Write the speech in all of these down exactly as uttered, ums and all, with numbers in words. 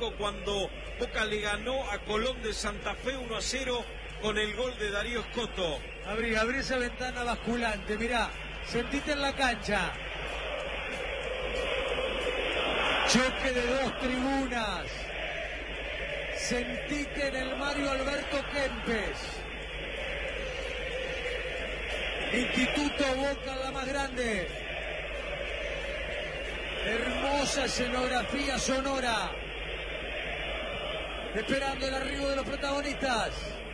pasado cuando Boca le ganó a Colón de Santa Fe uno a cero con el gol de Darío Escoto. Abrí, abrí esa ventana basculante, mirá, sentite en la cancha. Choque de dos tribunas. Sentite en el Mario Alberto Kempes. Instituto Boca, la más grande. Hermosa escenografía sonora. Esperando el arribo de los protagonistas.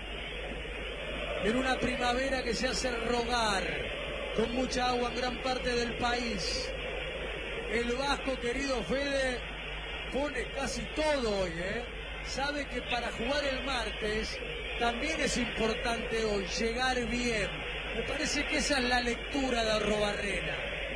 En una primavera que se hace rogar, con mucha agua en gran parte del país. El vasco, querido Fede, pone casi todo hoy, ¿eh? Sabe que para jugar el martes también es importante hoy llegar bien. Me parece que esa es la lectura de Arrobarrena.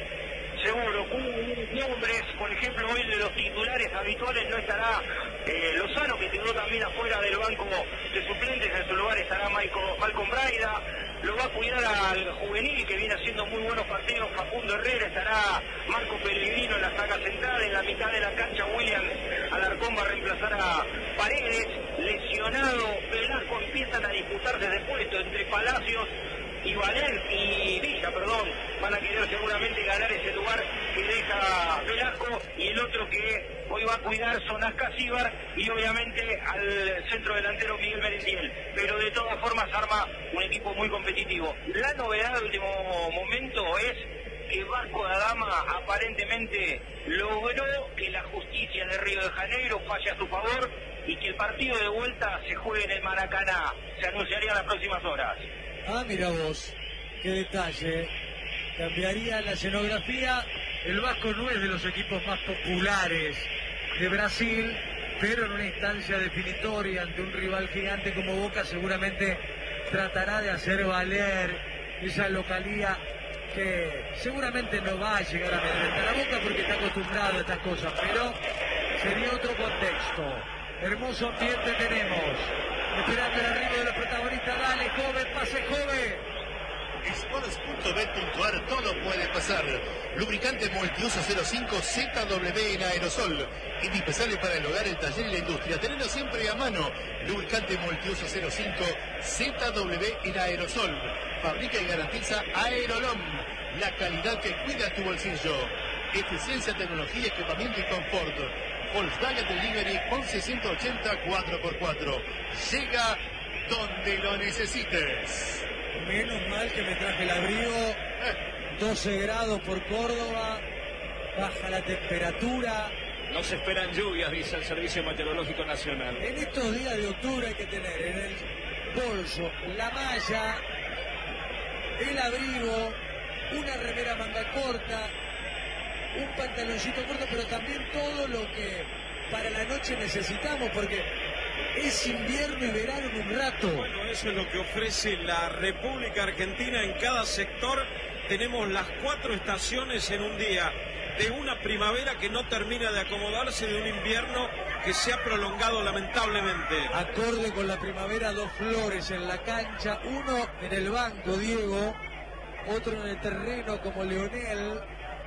Seguro, con nombres, por ejemplo, hoy de los titulares habituales no estará eh, Lozano, que quedó también afuera del banco de suplentes. En su lugar estará Michael, Malcolm Braida. Lo va a cuidar al juvenil, que viene haciendo muy buenos partidos, Facundo Herrera. Estará Marco Pellegrino en la saga central. En la mitad de la cancha, William Alarcón va a reemplazar a Paredes. Lesionado Velasco, empiezan a disputarse de puesto entre Palacios y Valer y Villa, perdón, van a querer seguramente ganar ese lugar que deja Velasco, y el otro que hoy va a cuidar son Ascasíbar y obviamente al centro delantero Miguel Merentiel, pero de todas formas arma un equipo muy competitivo. La novedad del último momento es que Vasco da Gama aparentemente logró que la justicia de Río de Janeiro falle a su favor y que el partido de vuelta se juegue en el Maracaná. Se anunciaría en las próximas horas. Ah, mira vos, qué detalle. Cambiaría la escenografía. El Vasco no es de los equipos más populares de Brasil, pero en una instancia definitoria ante un rival gigante como Boca seguramente tratará de hacer valer esa localía que seguramente no va a llegar a amedrentar a Boca porque está acostumbrado a estas cosas, pero sería otro contexto. Hermoso ambiente tenemos. Esperando el arribo de los protagonistas. Dale, joven, pase, joven. Sports punto bet punto a r, todo puede pasar. Lubricante multiuso cero cinco Z W en aerosol. Indispensable para el hogar, el taller y la industria. Tenerlo siempre a mano. Lubricante multiuso cero cinco Z W en aerosol. Fabrica y garantiza Aerolom. La calidad que cuida tu bolsillo. Eficiencia, tecnología, equipamiento y confort. Volkswagen Delivery once ciento ochenta cuatro por cuatro. Llega donde lo necesites. Menos mal que me traje el abrigo. doce grados por Córdoba. Baja la temperatura. No se esperan lluvias, dice el Servicio Meteorológico Nacional. En estos días de octubre hay que tener en el bolso la malla, el abrigo, una remera manga corta, un pantaloncito corto, pero también todo lo que para la noche necesitamos, porque es invierno y verano en un rato. Bueno, eso es lo que ofrece la República Argentina. En cada sector tenemos las cuatro estaciones en un día, de una primavera que no termina de acomodarse, de un invierno que se ha prolongado lamentablemente. Acorde con la primavera, dos flores en la cancha, uno en el banco, Diego, otro en el terreno como Leonel.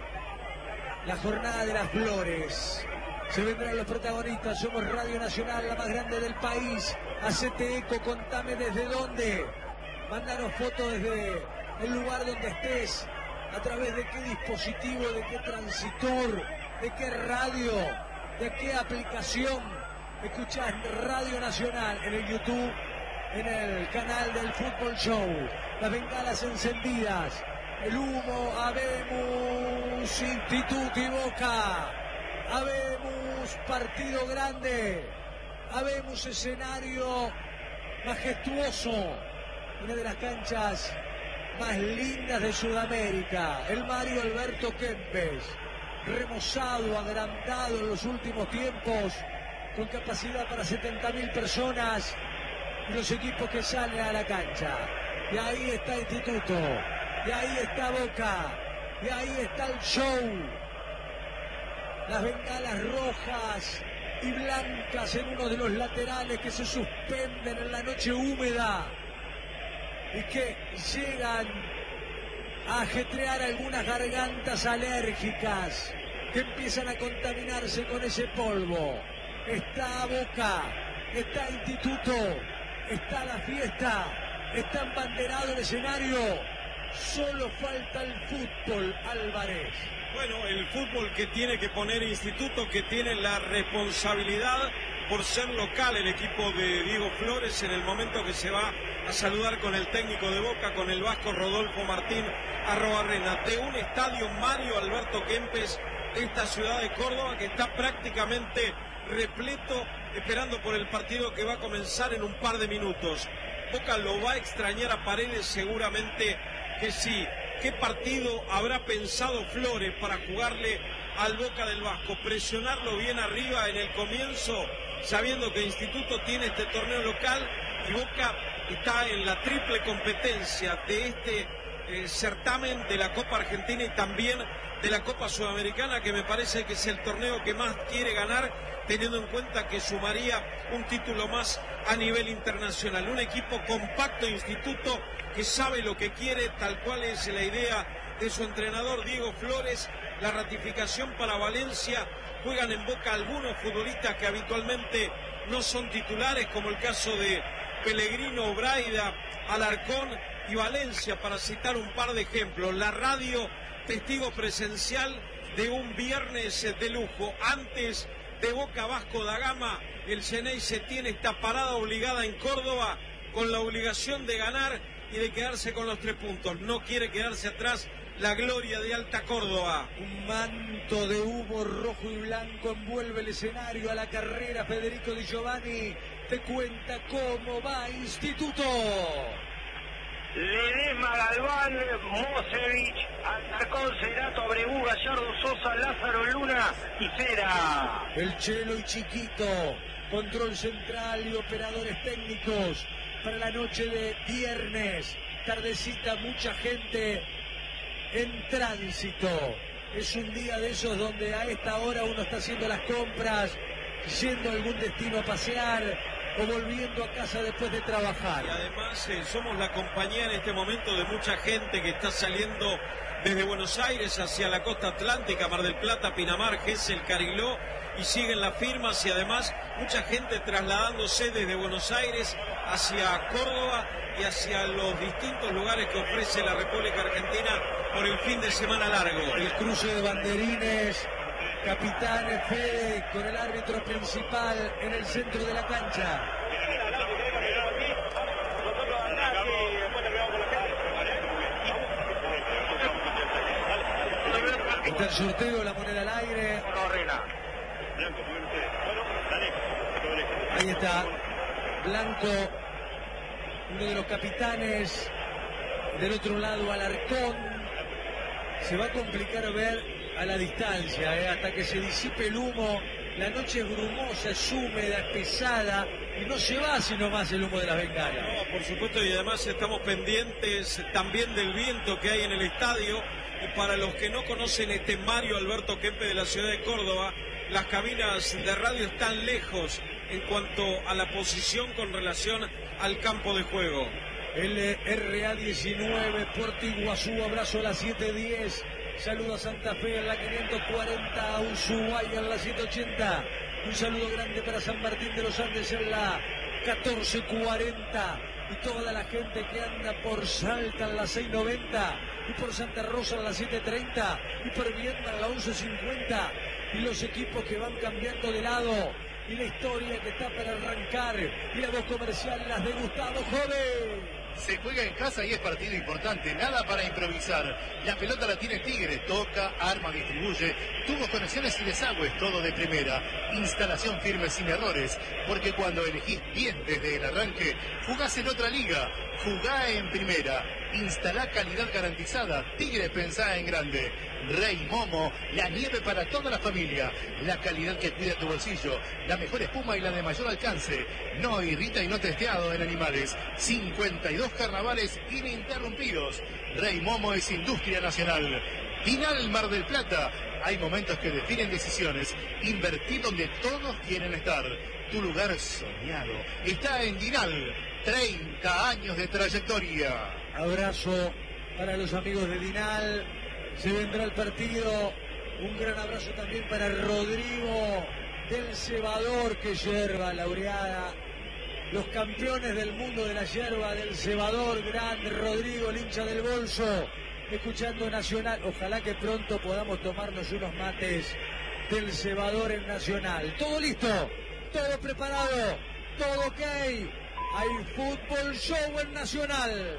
La jornada de las flores. Se vendrán los protagonistas. Somos Radio Nacional, la más grande del país. Hacete eco, contame desde dónde. Mándanos fotos desde el lugar donde estés. A través de qué dispositivo, de qué transitor, de qué radio, de qué aplicación. Escuchás Radio Nacional en el YouTube, en el canal del Fútbol Show. Las bengalas encendidas. El humo, habemos Instituti Boca, habemos partido grande, habemos escenario majestuoso, una de las canchas más lindas de Sudamérica, el Mario Alberto Kempes, remozado, agrandado en los últimos tiempos, con capacidad para setenta mil personas, y los equipos que salen a la cancha. Y ahí está Instituto. Y ahí está Boca, y ahí está el show. Las bengalas rojas y blancas en uno de los laterales que se suspenden en la noche húmeda y que llegan a ajetrear algunas gargantas alérgicas que empiezan a contaminarse con ese polvo. está Boca, está Instituto, está la fiesta, está embanderado el escenario. Solo falta el fútbol, Álvarez. Bueno, el fútbol que tiene que poner Instituto, que tiene la responsabilidad por ser local el equipo de Diego Flores en el momento que se va a saludar con el técnico de Boca, con el vasco Rodolfo Martín Arrobarrena, de un estadio Mario Alberto Kempes de esta ciudad de Córdoba que está prácticamente repleto, esperando por el partido que va a comenzar en un par de minutos. Boca lo va a extrañar a Paredes seguramente que sí. ¿Qué partido habrá pensado Flores para jugarle al Boca del Vasco? Presionarlo bien arriba en el comienzo, sabiendo que Instituto tiene este torneo local y Boca está en la triple competencia de este eh, certamen de la Copa Argentina y también de la Copa Sudamericana, que me parece que es el torneo que más quiere ganar, teniendo en cuenta que sumaría un título más a nivel internacional. Un equipo compacto, Instituto, que sabe lo que quiere, tal cual es la idea de su entrenador Diego Flores. La ratificación para Valencia, juegan en Boca algunos futbolistas que habitualmente no son titulares, como el caso de Pellegrino, Braida, Alarcón y Valencia, para citar un par de ejemplos. La radio, testigo presencial de un viernes de lujo. Antes de Boca Vasco da Gama, el Ceneice tiene esta parada obligada en Córdoba, con la obligación de ganar y de quedarse con los tres puntos. No quiere quedarse atrás la gloria de Alta Córdoba. Un manto de humo rojo y blanco envuelve el escenario. A la carrera Federico Di Giovanni te cuenta cómo va Instituto. Ledesma, Galván, Mosevich, Alarcón, Cerato, Abreu, Gallardo, Sosa, Lázaro, Luna y Cera. El Chelo y Chiquito, control central y operadores técnicos para la noche de viernes. Tardecita, mucha gente en tránsito. Es un día de esos donde a esta hora uno está haciendo las compras, yendo a algún destino a pasear o volviendo a casa después de trabajar. Y además eh, somos la compañía en este momento de mucha gente que está saliendo desde Buenos Aires hacia la costa atlántica, Mar del Plata, Pinamar, Gesell, Cariló, y siguen las firmas, y además mucha gente trasladándose desde Buenos Aires hacia Córdoba y hacia los distintos lugares que ofrece la República Argentina por el fin de semana largo. El cruce de banderines, capitán Fede con el árbitro principal en el centro de la cancha. Está el sorteo, la moneda al aire. Ahí está Blanco, uno de los capitanes. Del otro lado Alarcón. Se va a complicar ver a la distancia, eh, hasta que se disipe el humo. La noche es brumosa, es húmeda, es pesada y no se va sino más el humo de las bengalas. No, por supuesto, y además estamos pendientes también del viento que hay en el estadio. Y para los que no conocen este Mario Alberto Kempes de la ciudad de Córdoba, las cabinas de radio están lejos en cuanto a la posición con relación al campo de juego. El R A diecinueve, Puerto Iguazú, abrazo a las siete diez. Saludo a Santa Fe en la quinientos cuarenta, a Ushuaia en la ciento ochenta. Un saludo grande para San Martín de los Andes en la catorce cuarenta. Y toda la gente que anda por Salta en la seiscientos noventa. Y por Santa Rosa en la setecientos treinta. Y por Viedma en la once cincuenta. Y los equipos que van cambiando de lado. Y la historia que está para arrancar. Y la voz comercial, las de Gustavo Joven. Se juega en casa y es partido importante, nada para improvisar. La pelota la tiene Tigre, toca, arma, distribuye, tubos, conexiones y desagües, todo de primera. Instalación firme sin errores, porque cuando elegís bien desde el arranque, jugás en otra liga, jugá en primera. Instalá calidad garantizada, Tigre pensá en grande. Rey Momo, la nieve para toda la familia, la calidad que cuida tu bolsillo, la mejor espuma y la de mayor alcance. No irrita y no testeado en animales. cincuenta y dos carnavales ininterrumpidos. Rey Momo es industria nacional. Dinal Mar del Plata. Hay momentos que definen decisiones. Invertí donde todos quieren estar. Tu lugar soñado está en Dinal. treinta años de trayectoria. Abrazo para los amigos de Dinal. Se vendrá el partido. Un gran abrazo también para Rodrigo del cebador que yerba laureada. Los campeones del mundo de la yerba, del cebador grande, Rodrigo, el hincha del bolso, escuchando Nacional. Ojalá que pronto podamos tomarnos unos mates del cebador en Nacional. Todo listo, todo preparado, todo ok. Hay fútbol show en Nacional.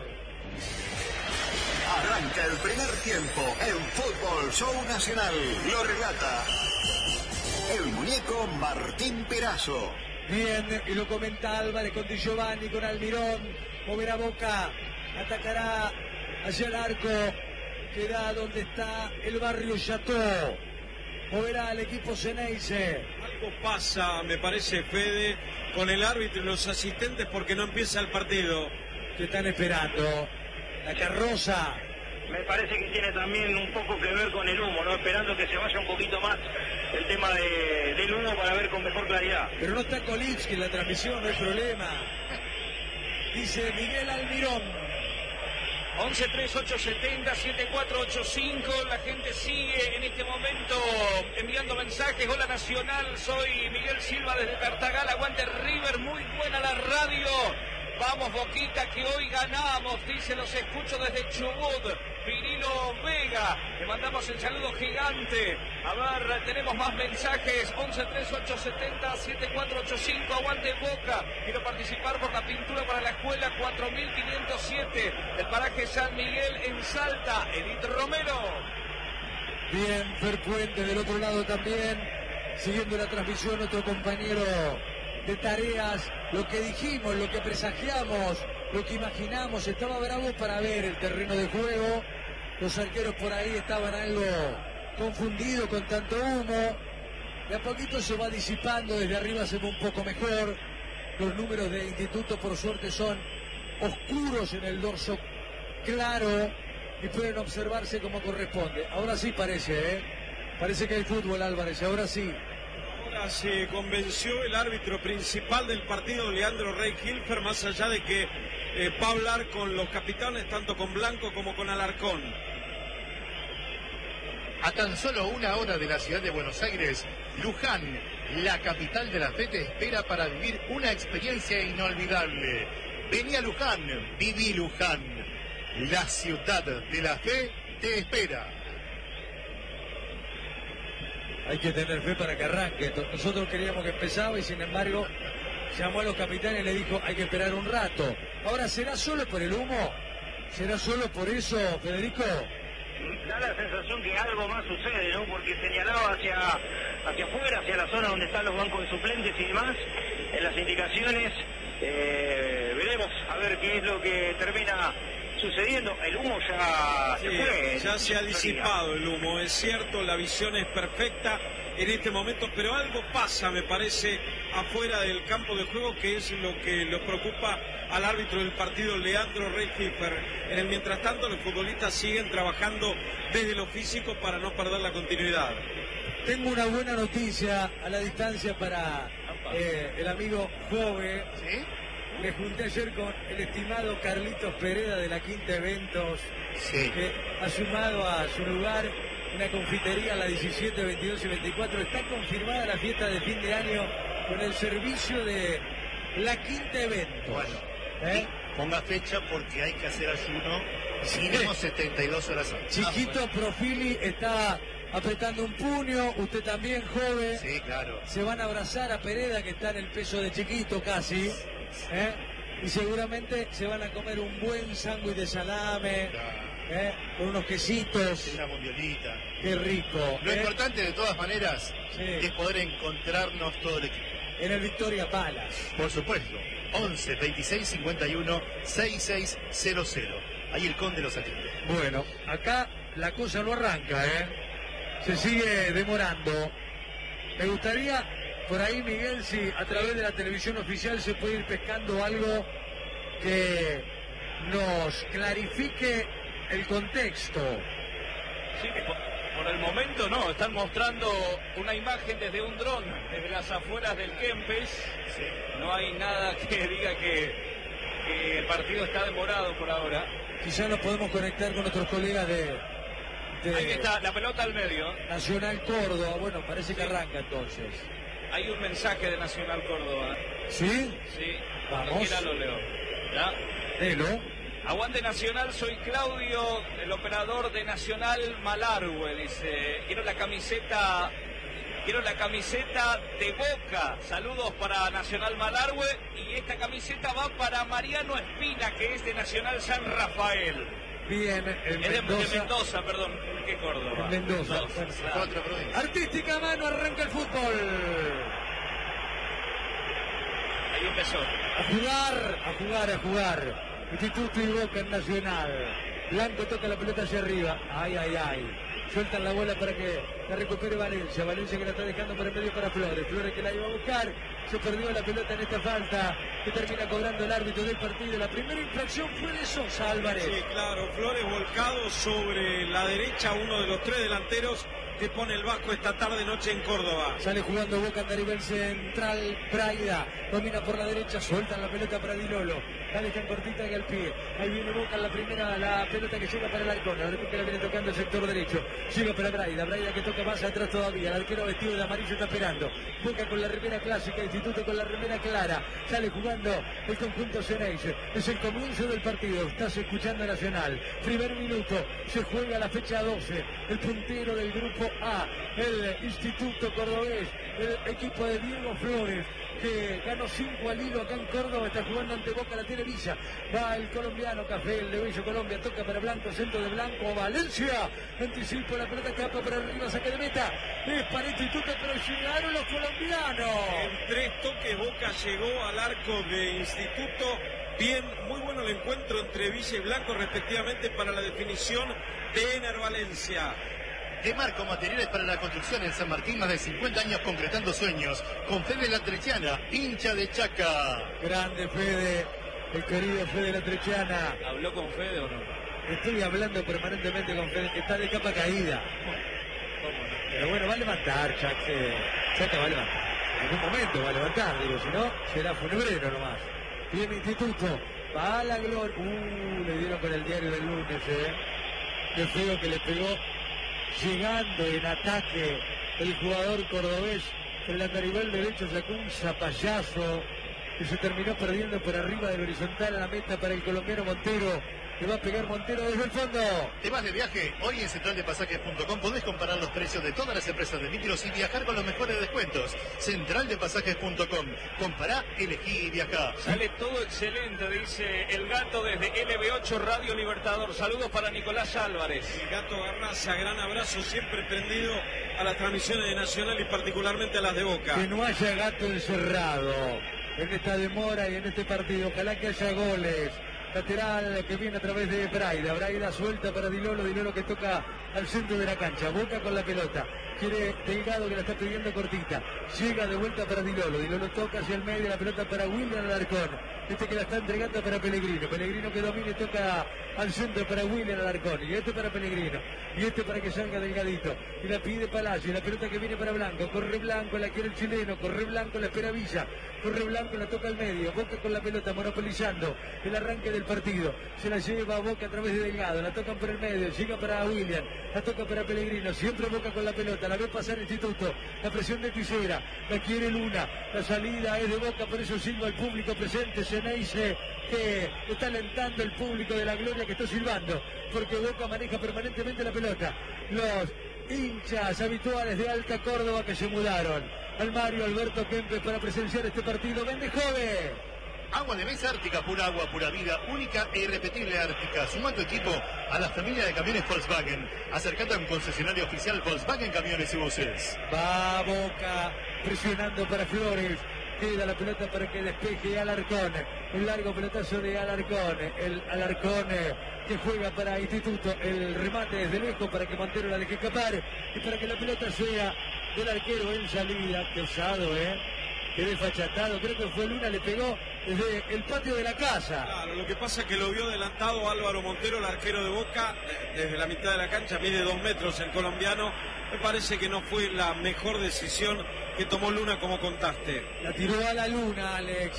Arranca el primer tiempo en Fútbol Show Nacional. Lo relata el muñeco Martín Perazo. Bien, y lo comenta Álvarez con Di Giovanni, con Almirón. Moverá Boca, atacará hacia el arco que da donde está el barrio Chateau. Moverá al equipo Ceneice. Algo pasa, me parece, Fede, con el árbitro y los asistentes porque no empieza el partido. ¿Qué están esperando? La carroza. Me parece que tiene también un poco que ver con el humo, ¿no? Esperando que se vaya un poquito más el tema de, del humo para ver con mejor claridad. Pero no está Kolitsky en la transmisión, no hay problema. Dice Miguel Almirón. once tres ocho setenta siete cuatro ocho cinco. La gente sigue en este momento enviando mensajes. Hola Nacional, soy Miguel Silva desde Tartagal. Aguante River, muy buena la radio. Vamos Boquita que hoy ganamos, dice, los escucho desde Chubut. Pirilo Vega, le mandamos el saludo gigante. A ver, tenemos más mensajes. once tres ocho setenta siete cuatro ocho cinco. Aguante Boca. Quiero participar por la pintura para la escuela cuatro mil quinientos siete del paraje San Miguel en Salta. Edith Romero. Bien, Fer Puente del otro lado también, siguiendo la transmisión, otro compañero de tareas. Lo que dijimos, lo que presagiamos, lo que imaginamos, estaba bravo para ver el terreno de juego. Los arqueros por ahí estaban algo confundidos con tanto humo. De a poquito se va disipando, desde arriba se ve un poco mejor. Los números de instituto por suerte son oscuros en el dorso claro y pueden observarse como corresponde. Ahora sí parece, ¿eh? Parece que hay fútbol, Álvarez, ahora sí. Ahora se convenció el árbitro principal del partido, Leandro Rey Hilfer, más allá de que eh, va a hablar con los capitanes, tanto con Blanco como con Alarcón. A tan solo una hora de la ciudad de Buenos Aires, Luján, la capital de la fe, te espera para vivir una experiencia inolvidable. Vení a Luján, viví Luján. La ciudad de la fe te espera. Hay que tener fe para que arranque. Nosotros queríamos que empezaba y sin embargo llamó a los capitanes y le dijo hay que esperar un rato. Ahora, ¿será solo por el humo? ¿Será solo por eso, Federico? Da la sensación que algo más sucede, ¿no? Porque señalaba hacia, hacia afuera, hacia la zona donde están los bancos de suplentes y demás, en las indicaciones. Eh, veremos a ver qué es lo que termina sucediendo. El humo ya Sí, se fue. ya se ha disipado el humo, es cierto, la visión es perfecta en este momento, pero algo pasa, me parece, afuera del campo de juego, que es lo que lo preocupa al árbitro del partido, Leandro Rey Hilfer. En el mientras tanto, los futbolistas siguen trabajando desde lo físico para no perder la continuidad. Tengo una buena noticia a la distancia para eh, el amigo Jove. ¿Sí? Me junté ayer con el estimado Carlitos Pereda de la Quinta Eventos, Sí. que ha sumado a su lugar una confitería a la diecisiete, veintidós y veinticuatro. Está confirmada la fiesta de fin de año con el servicio de la Quinta Eventos. Bueno, ¿Eh? ponga fecha porque hay que hacer ayuno. Seguiremos setenta y dos horas antes. Chiquito Profili está apretando un puño, usted también, joven. Sí, claro. Se van a abrazar a Pereda, que está en el peso de Chiquito casi. ¿eh? Y seguramente se van a comer un buen sándwich de salame, ¿eh? Con unos quesitos. Una mondialita. Qué rico. Lo ¿eh? importante, de todas maneras, Sí. es poder encontrarnos todo el equipo. En el Victoria Palace. Por supuesto. once, veintiséis, cincuenta y uno, sesenta y seis cero cero. Ahí el Conde los atiende. Bueno, acá la cosa no arranca, ¿eh? Se sigue demorando. Me gustaría, por ahí, Miguel, si a través de la televisión oficial se puede ir pescando algo que nos clarifique el contexto. Sí, por, por el momento no, están mostrando una imagen desde un dron, desde las afueras del Kempes. Sí. No hay nada que diga que, que el partido está demorado por ahora. Quizá nos podemos conectar con nuestros colegas de, de Ahí está, la pelota al medio. Nacional Córdoba. Bueno, parece que arranca entonces. Hay un mensaje de Nacional Córdoba. ¿Sí? Sí, Vamos. cuando quiera lo leo. ¿Ya? Hello. Aguante Nacional, soy Claudio, el operador de Nacional Malargüe, dice. Quiero la camiseta, quiero la camiseta de Boca. Saludos para Nacional Malargüe. Y esta camiseta va para Mariano Espina, que es de Nacional San Rafael. Bien, en Es de Mendoza. de Mendoza, perdón. ¿Qué Córdoba? En Mendoza. Mendoza, Bueno, claro. Cuatro provincias. Artística mano, arranca el fútbol. Ahí empezó. A jugar, a jugar, a jugar. Instituto y Boca en Nacional. Blanco toca la pelota hacia arriba. Ay, ay, ay. Sueltan la bola para que la recupere Valencia. Valencia que la está dejando por el medio para Flores. Flores que la iba a buscar. Se perdió la pelota en esta falta que termina cobrando el árbitro del partido. La primera infracción fue de Sosa Álvarez. Sí, claro, Flores volcado sobre la derecha, uno de los tres delanteros que pone el Vasco esta tarde noche en Córdoba. Sale jugando Boca a nivel central. Braida domina por la derecha. Sueltan la pelota para Di Lolo. La dejan cortita que al pie. Ahí viene Boca en la primera. La pelota que llega para el Arcón. La repite la viene tocando el sector derecho. Llega para Braida. Braida que toca más atrás todavía. El arquero vestido de amarillo está esperando. Boca con la remera clásica. Instituto con la remera clara. Sale jugando el conjunto Ceneice. Es el comienzo del partido. Estás escuchando Nacional. Primer minuto. Se juega la fecha doce. El puntero del grupo A. El Instituto Cordobés. El equipo de Diego Flores, que ganó cinco al hilo acá en Córdoba, está jugando ante Boca, la tiene Villa. Va el colombiano Café, el de Bello Colombia, toca para Blanco, centro de Blanco, Valencia. Anticipo la pelota, capa para arriba, saque de meta. Es para Instituto, pero llegaron los colombianos. En tres toques Boca llegó al arco de Instituto. Bien, muy bueno el encuentro entre Villa y Blanco respectivamente para la definición de Ener Valencia. De Marco Materiales para la Construcción en San Martín, más de cincuenta años concretando sueños. Con Fede La Trechana, hincha de Chaca. Grande Fede, el querido Fede La Trechana. ¿Habló con Fede o no? Estoy hablando permanentemente con Fede, que está de capa caída. Pero bueno, va a levantar, Chaca. Chaca va a levantar. En un momento va a levantar, digo, si no, será funebrero nomás. Bien, Instituto, va a la gloria. Uh, le dieron con el diario del lunes, eh. Qué feo que le pegó. Llegando en ataque el jugador cordobés, el lateral derecho sacó un zapallazo que se terminó perdiendo por arriba del horizontal a la meta para el colombiano Montero, que va a pegar Montero desde el fondo. ¿Te vas de viaje? Hoy en central de pasajes punto com podés comparar los precios de todas las empresas de micros y viajar con los mejores descuentos. central de pasajes punto com. Compará, elegí y viajá. Sale todo excelente, dice el gato desde L B ocho Radio Libertador. Saludos para Nicolás Álvarez. El gato Garraza, gran abrazo, siempre prendido a las transmisiones de Nacional y particularmente a las de Boca. Que no haya gato encerrado en esta demora y en este partido. Ojalá que haya goles. Lateral que viene a través de Braida. Braida suelta para Di Lolo. Di Lolo que toca al centro de la cancha. Boca con la pelota. Quiere Delgado que la está pidiendo cortita. Llega de vuelta para Di Lolo. Di Lolo toca hacia el medio. La pelota para William Alarcón. Este que la está entregando para Pellegrino. Pellegrino que domina y toca al centro para William Alarcón. Y este para Pellegrino. Y este para que salga Delgadito. Y la pide Palacio. La pelota que viene para Blanco. Corre Blanco. La quiere el chileno. Corre Blanco. La espera Villa. Corre Blanco. La toca al medio. Boca con la pelota monopolizando el arranque del partido. Se la lleva a Boca a través de Delgado. La tocan por el medio. Llega para William. La toca para Pellegrino. Siempre Boca con la pelota. La ve pasar Instituto. La presión de Tisera. La quiere Luna. La salida es de Boca. Por eso silba el público presente. Ceneice, que está alentando el público de la Gloria, que está silbando. Porque Boca maneja permanentemente la pelota. Los hinchas habituales de Alta Córdoba que se mudaron al Mario Alberto Kempes para presenciar este partido. ¡Vende joven! Agua de mesa Ártica, pura agua, pura vida, única e irrepetible Ártica. Suma tu equipo a la familia de camiones Volkswagen. Acércate a un concesionario oficial Volkswagen Camiones y Buses. Va Boca presionando para Flores. Queda la pelota para que despeje Alarcón. El largo pelotazo de Alarcón. El Alarcón eh, que juega para Instituto. El remate desde lejos para que Montero la deje escapar. Y para que la pelota sea del arquero en salida. Qué osado, ¿eh? Qué desfachatado. Creo que fue Luna, le pegó desde el patio de la casa. Claro, lo que pasa es que lo vio adelantado Álvaro Montero, el arquero de Boca, desde la mitad de la cancha, mide dos metros el colombiano. Me parece que no fue la mejor decisión que tomó Luna, como contaste. La tiró a la Luna, Alex.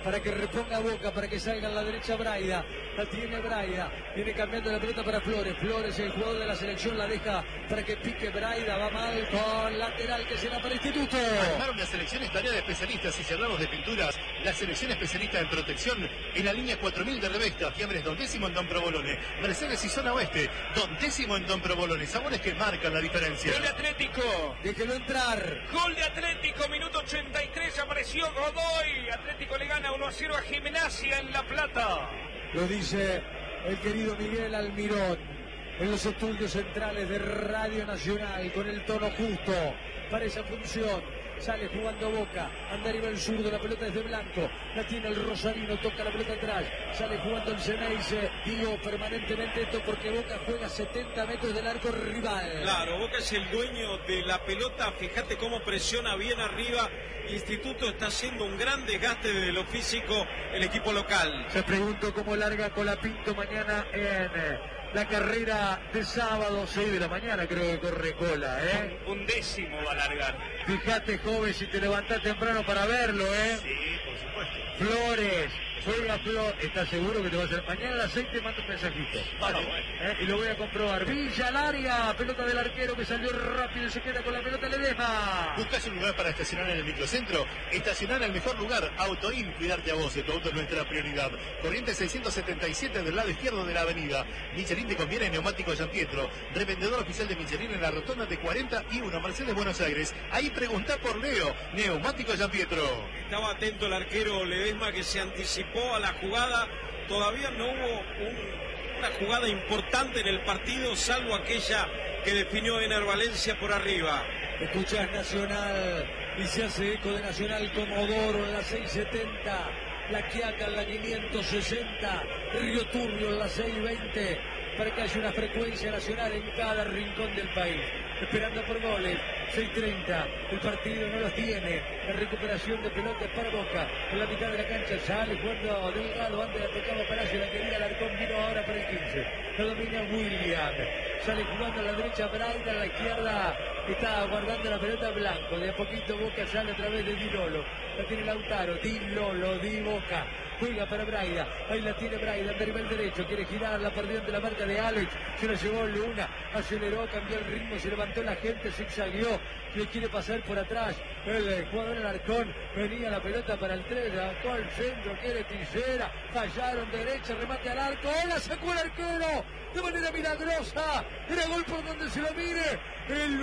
para que reponga Boca, para que salga a la derecha Braida. La tiene Braida, viene cambiando la pelota para Flores. Flores, el jugador de la selección, la deja para que pique Braida. Va mal con lateral que será para Instituto. Armaron la selección tarea de especialistas y si hablamos de pinturas, la selección especialista en protección en la línea cuatro mil de Revesta. Fiambres Don Décimo en Don Provolone. Mercedes y Zona Oeste. Don Décimo en Don Provolone. Sabores que marcan la diferencia. Gol de Atlético. Déjelo entrar. Gol de Atlético, minuto ochenta y tres. Apareció Godoy. Atlético le gana uno a cero a Gimnasia en La Plata. Lo dice el querido Miguel Almirón en los estudios centrales de Radio Nacional con el tono justo para esa función. Sale jugando Boca, anda arriba el zurdo, la pelota es de Blanco, la tiene el Rosarino, toca la pelota atrás, sale jugando el Ceneice. Digo permanentemente esto porque Boca juega setenta metros del arco rival. Claro, Boca es el dueño de la pelota, fíjate cómo presiona bien arriba. Instituto está haciendo un gran desgaste desde lo físico el equipo local. Se pregunto cómo larga Colapinto mañana en la carrera de sábado, seis de la mañana creo que corre Cola, ¿eh? Un, un décimo va a largar. Fíjate, joven, si te levantás temprano para verlo, ¿eh? Sí, por supuesto. Flores, juega Flores. ¿Estás seguro que te va a hacer? Mañana a las seis te mando un mensajito. Vale. ¿Eh? Y lo voy a comprobar. Villa al área, pelota del arquero que salió rápido y se queda con la pelota Ledesma. ¿Buscas un lugar para estacionar en el microcentro? Estacionar en el mejor lugar. Autoin, cuidarte a vos, tu auto es nuestra prioridad. Corriente seiscientos setenta y siete del lado izquierdo de la avenida. Michelin te conviene en Neumático San Pietro. Revendedor oficial de Michelin en la rotonda de cuarenta y uno, Mercedes, Buenos Aires. Ahí preguntá por Leo, Neumático San Pietro. Estaba atento el arquero Ledesma que se anticipó a la jugada. Todavía no hubo un, una jugada importante en el partido, salvo aquella que definió Ener Valencia por arriba. Escuchás Nacional y se hace eco de Nacional Comodoro en la seiscientos setenta, La Quiaca en la quinientos sesenta, Río Turbio en la seiscientos veinte, para que haya una frecuencia nacional en cada rincón del país. Esperando por goles, seiscientos treinta, el partido no los tiene, la recuperación de pelotas para Boca, en la mitad de la cancha sale jugando Delgado, antes la tocaba Palacio, la quería Alarcón, vino ahora para el quince, la domina William, sale jugando a la derecha Braida, a la izquierda está aguardando la pelota Blanco, de a poquito Boca sale a través de Di Lolo, la tiene Lautaro, Di Lolo, Di Boca, juega para Braida, ahí la tiene Braida, anda arriba el derecho, quiere girar, la perdió ante la marca de Alex, se la llevó Luna, aceleró, cambió el ritmo, se levantó la gente, zigzagueó, le quiere pasar por atrás, el jugador Alarcón, venía la pelota para el tres, levantó al centro, quiere Tisera, fallaron derecha, remate al arco, la sacó el arquero, de manera milagrosa, era gol por donde se lo mire, el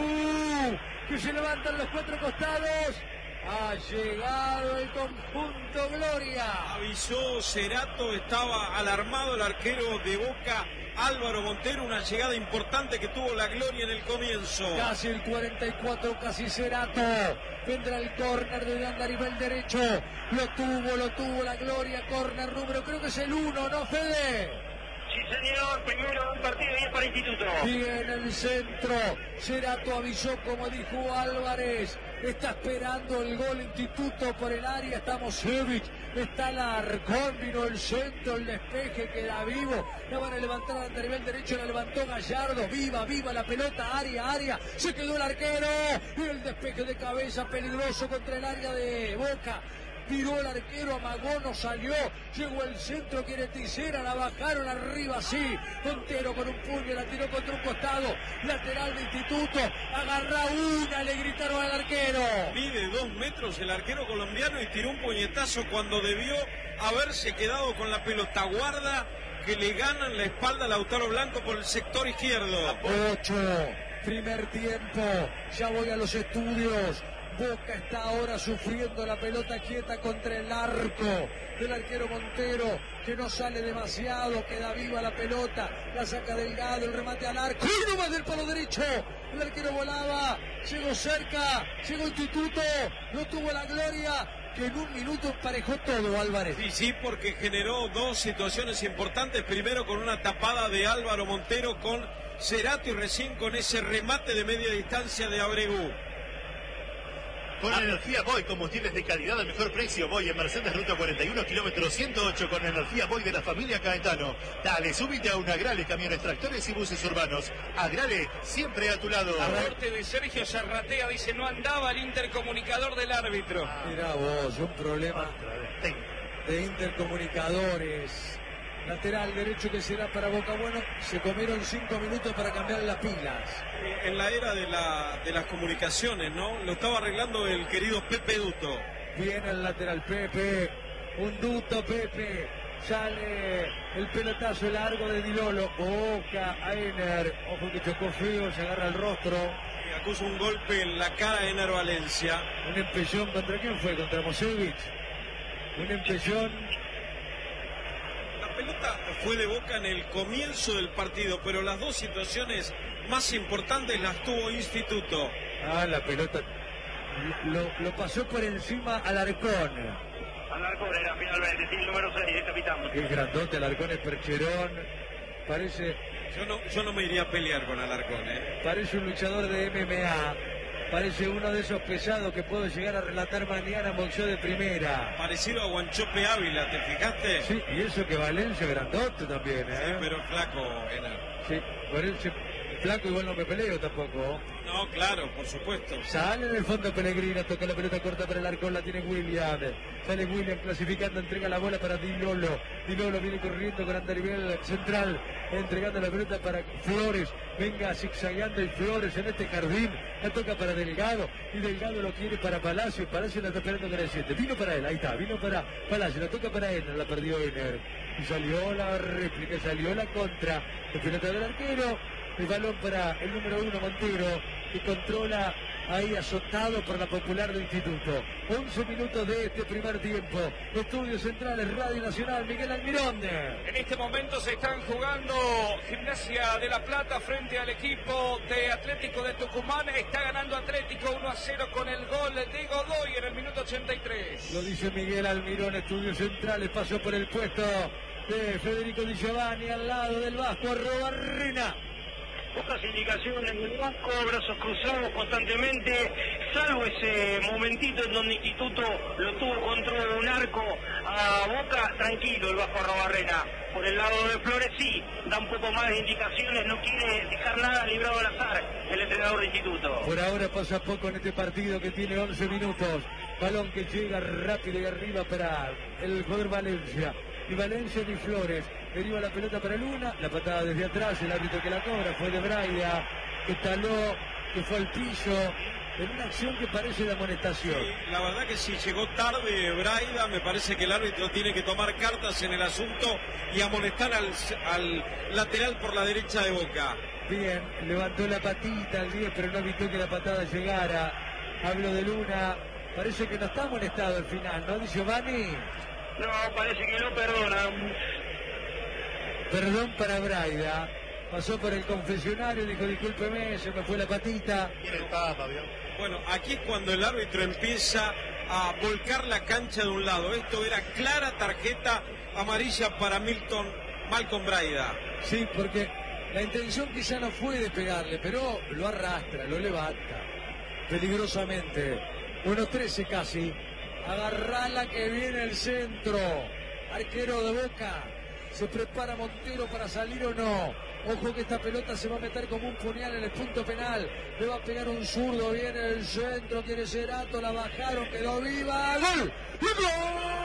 U, que se levantan los cuatro costados. Ha llegado el conjunto Gloria. Avisó Cerato, estaba alarmado el arquero de Boca, Álvaro Montero, una llegada importante que tuvo la Gloria en el comienzo. Casi el cuarenta y cuatro, casi Cerato. Vendrá el córner de Anda a nivel derecho. Lo tuvo, lo tuvo la Gloria, córner número, creo que es el uno, ¿no, Fede? Sí, señor, primero un partido y es para Instituto. Bien el centro, Cerato avisó como dijo Álvarez, está esperando el gol Instituto por el área, está Mosevic, está Alarcón, vino el centro, el despeje queda vivo, la van a levantar a nivel derecho, la levantó Gallardo, viva, viva la pelota, área, área, se quedó el arquero, y el despeje de cabeza peligroso contra el área de Boca. Tiró el arquero, amagó, no salió, llegó el centro, quiere Tisera, la bajaron arriba, sí, Montero con un puño, la tiró contra un costado, lateral de Instituto, agarra una, le gritaron al arquero. Mide dos metros el arquero colombiano y tiró un puñetazo cuando debió haberse quedado con la pelota. Guarda que le ganan la espalda a Lautaro Blanco por el sector izquierdo. Ocho, primer tiempo, ya voy a los estudios. Boca está ahora sufriendo la pelota quieta contra el arco del arquero Montero, que no sale demasiado, queda viva la pelota, la saca Delgado, el remate al arco, y no más del palo derecho, el arquero volaba, llegó cerca, llegó Instituto, no tuvo la Gloria, que en un minuto emparejó todo, Álvarez. Sí, sí, porque generó dos situaciones importantes, primero con una tapada de Álvaro Montero con Cerato y recién con ese remate de media distancia de Abregu. Con energía Boy, combustibles de calidad al mejor precio. Boy en Mercedes, ruta cuarenta y uno, kilómetro ciento ocho, con energía Boy de la familia Caetano. Dale, súbite a un Agrale, camiones, tractores y buses urbanos. Agrale, siempre a tu lado. Aporte de Sergio Zarratea, dice, no andaba el intercomunicador del árbitro. Mirá vos, un problema. Tengo. de Intercomunicadores. Lateral derecho que será para Boca. Bueno, se comieron cinco minutos para cambiar las pilas. En la era de, la, de las comunicaciones, ¿no? Lo estaba arreglando el querido Pepe Duto. Viene el lateral Pepe, un Duto Pepe. Sale el pelotazo largo de Dilolo. Boca a Ener. Ojo que chocó frío, se agarra el rostro. Y acusa un golpe en la cara de Ener Valencia. Un empellón, ¿contra quién fue? Contra Mosevic. Un empellón. La pelota fue de Boca en el comienzo del partido, pero las dos situaciones más importantes las tuvo Instituto. Ah, la pelota lo, lo pasó por encima al Alarcón. Alarcón era finalmente, sí, el número seis, el capitán. Qué grandote, Alarcón es percherón. Parece, Yo no, yo no me iría a pelear con Alarcón, ¿eh? parece un luchador de M M A. Parece uno de esos pesados que puedo llegar a relatar mañana en boxeo de primera. Parecido a Guanchope Ávila, ¿te fijaste? Sí, y eso que Valencia grandote también, ¿eh? Sí, pero flaco, Ener. Sí, Valencia flaco igual no me peleo tampoco. No, claro, por supuesto. Sale en el fondo Pellegrino, toca la pelota corta para el Alarcón, la tiene William. Sale William clasificando, entrega la bola para Dilolo. Dilolo viene corriendo con Andarivel central, entregando la pelota para Flores. Venga zigzagueando y Flores en este jardín. La toca para Delgado y Delgado lo quiere para Palacio. Palacio la está esperando con el siete. Vino para él, ahí está, vino para Palacio, la toca para Ener, la perdió Ener. Y salió la réplica, salió la contra. La pelota del arquero. El balón para el número uno, Montero, que controla ahí azotado por la Popular del Instituto. once minutos de este primer tiempo. Estudios Centrales, Radio Nacional, Miguel Almirón. En este momento se están jugando Gimnasia de La Plata frente al equipo de Atlético de Tucumán. Está ganando Atlético uno a cero con el gol de Godoy en el minuto ochenta y tres. Lo dice Miguel Almirón, Estudios Centrales, pasó por el puesto de Federico Di Giovanni al lado del Vasco Arrobarrena. Pocas indicaciones en el banco, brazos cruzados constantemente, salvo ese momentito en donde Instituto lo tuvo control de un arco a Boca, tranquilo el Vasco Arrobarrena. Por el lado de Flores sí, da un poco más de indicaciones, no quiere dejar nada librado al azar el entrenador de Instituto. Por ahora pasa poco en este partido que tiene once minutos. Balón que llega rápido y arriba para el jugador Valencia. Y Valencia ni Flores. Deriva la pelota para Luna. La patada desde atrás. El árbitro que la cobra fue de Braida. Que taló, que fue al piso. En una acción que parece de amonestación. Sí, la verdad que si llegó tarde Braida, me parece que el árbitro tiene que tomar cartas en el asunto y amonestar al, al lateral por la derecha de Boca. Bien, levantó la patita al diez, pero no evitó que la patada llegara. Hablo de Luna. Parece que no está amonestado al final, ¿no, Di Giovanni? No, parece que no perdona. Perdón para Braida. Pasó por el confesionario, dijo discúlpeme, se me fue la patita. Bueno, aquí es cuando el árbitro empieza a volcar la cancha de un lado. Esto era clara tarjeta amarilla para Milton Malcolm Braida. Sí, porque la intención quizá no fue de pegarle, pero lo arrastra, lo levanta peligrosamente. uno trece casi. Agarrala que viene el centro. Arquero de Boca. ¿Se prepara Montero para salir o no? Ojo que esta pelota se va a meter como un puñal en el punto penal. Le va a pegar un zurdo. Viene el centro. Quiere Cerato. La bajaron. Quedó viva. ¡Gol! ¡Gol!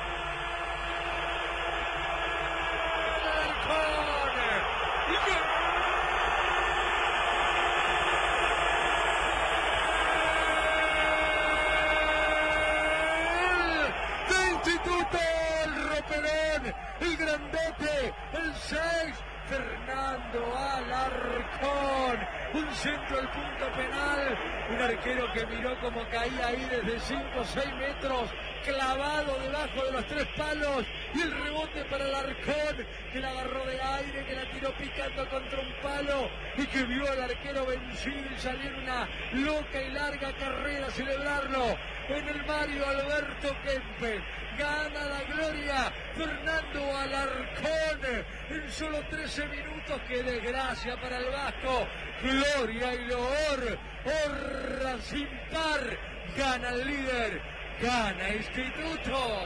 El grandote, el seis, Fernando Alarcón, un centro al punto penal, un arquero que miró como caía ahí desde cinco o seis metros, clavado debajo de los tres palos, y el rebote para Alarcón, que la agarró de aire, que la tiró picando contra un palo, y que vio al arquero vencido y salió en una loca y larga carrera a celebrarlo en el Mario Alberto Kempes. Gana la gloria Fernando Alarcón en solo trece minutos. ¡Qué desgracia para el Vasco! Gloria y loor, honra sin par. Gana el líder, gana Instituto.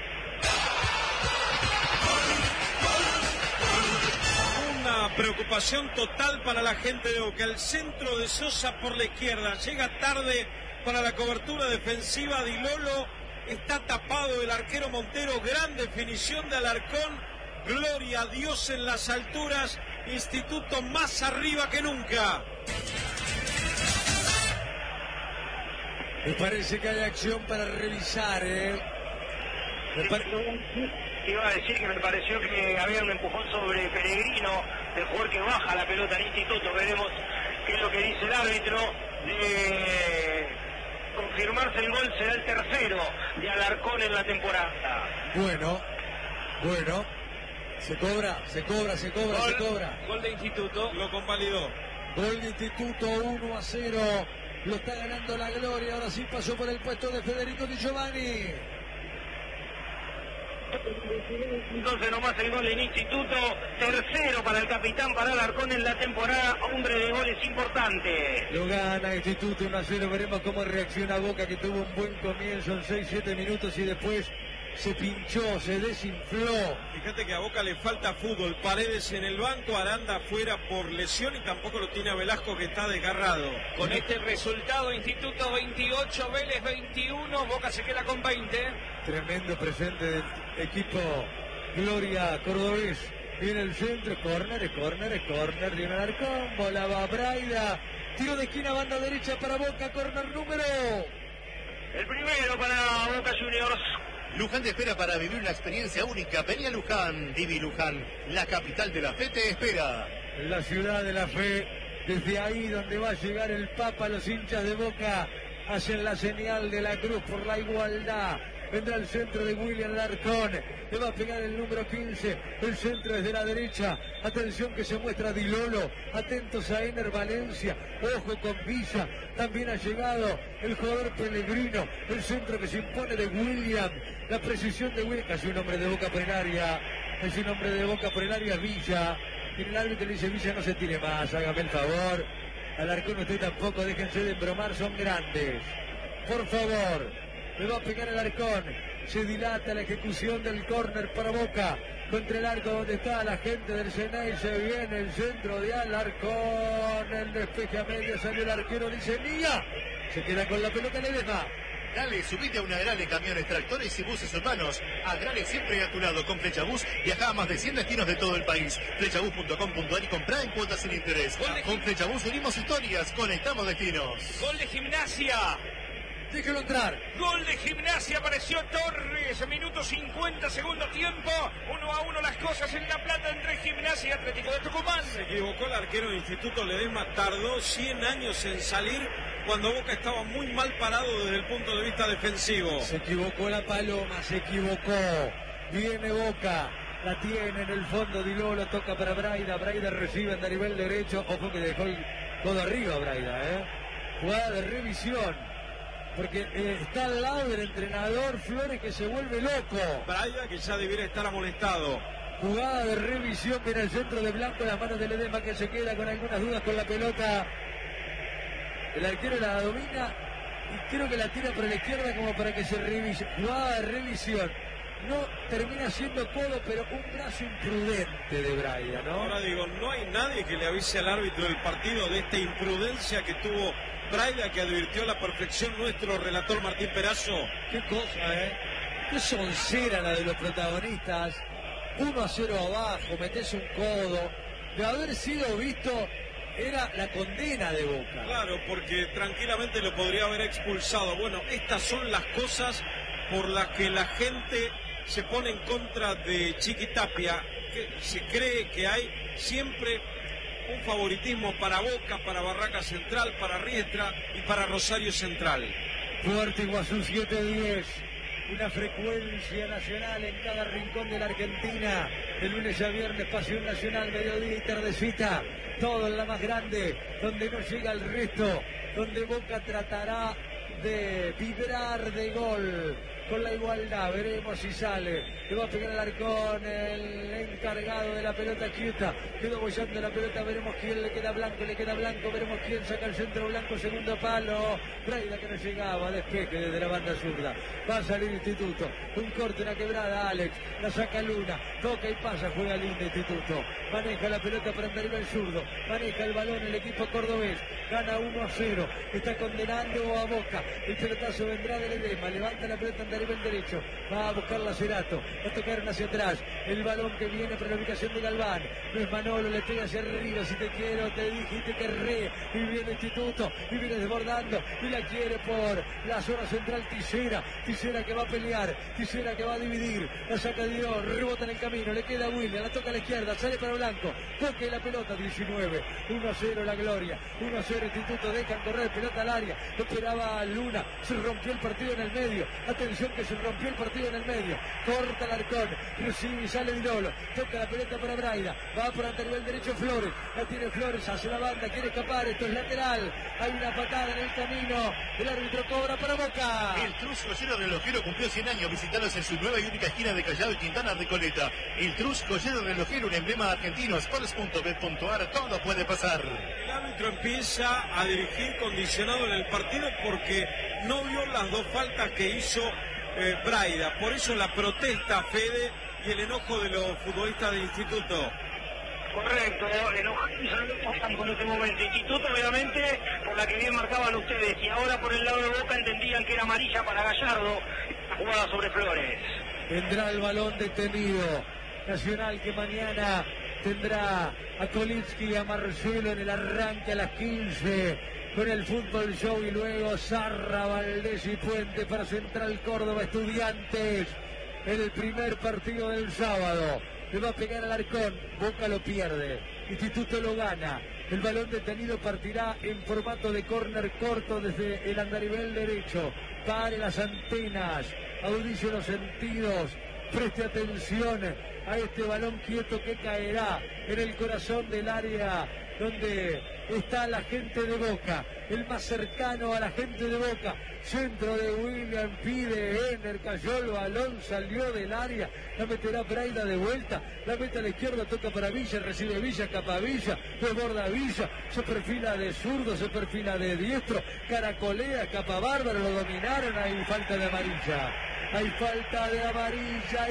Una preocupación total para la gente de Boca. El centro de Sosa por la izquierda. Llega tarde para la cobertura defensiva. Dilolo está tapado el arquero Montero, gran definición de Alarcón, gloria a Dios en las alturas, Instituto más arriba que nunca. Me parece que hay acción para revisar, ¿eh? Me pare... Iba a decir que me pareció que había un empujón sobre Peregrino, el jugador que baja la pelota al Instituto. Veremos qué es lo que dice el árbitro. De confirmarse el gol, será el tercero de Alarcón en la temporada. Bueno, bueno, se cobra, se cobra, se cobra, Gol, se cobra. Gol de Instituto. Lo convalidó. Gol de Instituto, uno a cero. Lo está ganando la Gloria. Ahora sí pasó por el puesto de Federico Di Giovanni. Entonces nomás el gol en Instituto, tercero para el capitán, para Alarcón en la temporada, hombre de goles importante. Lo gana Instituto uno a cero. Veremos cómo reacciona Boca, que tuvo un buen comienzo en seis siete minutos y después se pinchó, se desinfló. Fíjate que a Boca le falta fútbol. Paredes en el banco, Aranda fuera por lesión y tampoco lo tiene a Velasco, que está desgarrado. Con este resultado, Instituto veintiocho, Vélez veintiuno, Boca se queda con veinte. Tremendo presente del equipo Gloria Cordobés. Viene el centro, córner, es córner, es córner de Alarcón, bola va Braida, tiro de esquina, banda derecha para Boca, córner número. El primero para Boca Juniors. Luján te espera para vivir una experiencia única. Vení a Luján, Divi Luján, la capital de la fe te espera. La ciudad de la fe, desde ahí donde va a llegar el Papa, los hinchas de Boca hacen la señal de la cruz por la igualdad. Vendrá el centro de William Alarcón, le va a pegar el número quince, el centro desde la derecha, atención que se muestra Di Lolo, atentos a Ener Valencia, ojo con Villa, también ha llegado el jugador Pellegrino, el centro que se impone de William, la precisión de William, casi un hombre de Boca por el área, es un hombre de Boca por el área, Villa, y el árbitro le dice, Villa no se tire más, hágame el favor, Alarcón usted tampoco, déjense de embromar, son grandes, por favor. Le va a pegar el Alarcón. Se dilata la ejecución del córner para Boca. Contra el arco donde está la gente del Senay. Se viene el centro de Alarcón. El despeje a media. Salió el arquero. Dice Mía. Se queda con la pelota. Le deja. Dale, subite a una Agrale, camiones, tractores y buses urbanos. Agrale siempre a tu lado. Con Flechabús viaja a más de cien destinos de todo el país. Flechabús punto com punto ar y comprá en cuotas sin interés. Con Flechabús unimos historias, conectamos destinos. Gol de Gimnasia. Déjelo entrar. Gol de Gimnasia, apareció Torres, minuto cincuenta, segundo tiempo, uno a uno las cosas en La Plata entre Gimnasia y Atlético de Tucumán. Se equivocó el arquero del Instituto Ledesma, tardó cien años en salir cuando Boca estaba muy mal parado desde el punto de vista defensivo. Se equivocó la Paloma, se equivocó. Viene Boca, la tiene en el fondo, Di Lolo, toca para Braida, Braida recibe en nivel derecho, ojo que dejó el codo arriba Braida, ¿eh? Jugada de revisión. Porque eh, está al lado del entrenador Flores que se vuelve loco. Braida que ya debiera estar amonestado. Jugada de revisión, viene el centro de Blanco, las manos de Ledesma que se queda con algunas dudas con la pelota. El arquero la domina y creo que la tira por la izquierda como para que se revise. Jugada de revisión. No termina siendo codo, pero un brazo imprudente de Braida, ¿no? Ahora digo, no hay nadie que le avise al árbitro del partido de esta imprudencia que tuvo Braida, que advirtió a la perfección nuestro relator Martín Perazo. Qué cosa, ¿eh? Qué soncera la de los protagonistas. uno a cero abajo, metes un codo. De haber sido visto, era la condena de Boca. Claro, porque tranquilamente lo podría haber expulsado. Bueno, estas son las cosas por las que la gente se pone en contra de Chiquitapia, que se cree que hay siempre un favoritismo para Boca, para Barraca Central, para Riestra y para Rosario Central. Fuerte Iguazú siete diez, una frecuencia nacional en cada rincón de la Argentina, de lunes a viernes, Pasión Nacional, mediodía y tardecita, todo en la más grande, donde no llega el resto, donde Boca tratará de vibrar de gol con la igualdad, veremos si sale, le va a pegar el Alarcón, el encargado de la pelota quieta, quedó bollando la pelota, veremos quién le queda Blanco, le queda Blanco, veremos quién saca el centro Blanco, segundo palo, Braida que no llegaba, despeje desde la banda zurda, va a salir Instituto, un corte, una quebrada, Alex, la saca Luna, toca y pasa, juega lindo Instituto, maneja la pelota para andar el zurdo, maneja el balón el equipo cordobés, gana uno a cero, está condenando a Boca, el pelotazo vendrá de Ledesma, levanta la pelota en andarivel derecho, va a buscar la Cerato, va a tocar hacia atrás, el balón que viene para la ubicación de Galván, no es Manolo, le pega hacia arriba, si te quiero, te dije, te querré, y viene Instituto, y viene desbordando, y la quiere por la zona central Tisera, Tisera que va a pelear, Tisera que va a dividir, la saca Dios, rebota en el camino, le queda a William, la toca a la izquierda, sale para Blanco, toque la pelota, diecinueve, uno a cero la Gloria, uno a cero Instituto, dejan correr, pelota al área, esperaba Luna, se rompió el partido en el medio, atención que se rompió el partido en el medio, corta el Arcón, recibe y sale Vidolo, toca la pelota para Braida, va por el derecho Flores, la tiene Flores, hace la banda, quiere escapar, esto es lateral, hay una patada en el camino, el árbitro cobra para Boca. El Trus Joyero Relojero cumplió cien años, visitalos en su nueva y única esquina de Callao y Quintana Recoleta. El Trus Joyero Relojero, un emblema argentino, sports punto bet punto ar, todo puede pasar. El árbitro empieza a dirigir condicionado en el partido porque no vio las dos faltas que hizo eh, Braida, por eso la protesta, Fede, y el enojo de los futbolistas del Instituto. Correcto, enojan con este momento. Instituto, obviamente, por la que bien marcaban ustedes, y ahora por el lado de Boca entendían que era amarilla para Gallardo, jugada sobre Flores. Tendrá el balón detenido. Nacional que mañana tendrá a Kolitsky y a Marcelo en el arranque a las quince con el Fútbol Show, y luego Zarra, Valdés y Puente para Central Córdoba Estudiantes en el primer partido del sábado. Le va a pegar al Arcón, Boca lo pierde, Instituto lo gana, el balón detenido partirá en formato de córner corto desde el andarivel derecho, pare las antenas, agudice los sentidos, preste atención a este balón quieto que caerá en el corazón del área donde está la gente de Boca, el más cercano a la gente de Boca. Centro de William, pide Ener, cayó el balón, salió del área, la meterá Braida de vuelta, la mete a la izquierda, toca para Villa, recibe Villa, escapa Villa, desborda Villa, se perfila de zurdo, se perfila de diestro, caracolea, escapa Bárbaro, lo dominaron, hay falta de amarilla, hay falta de amarilla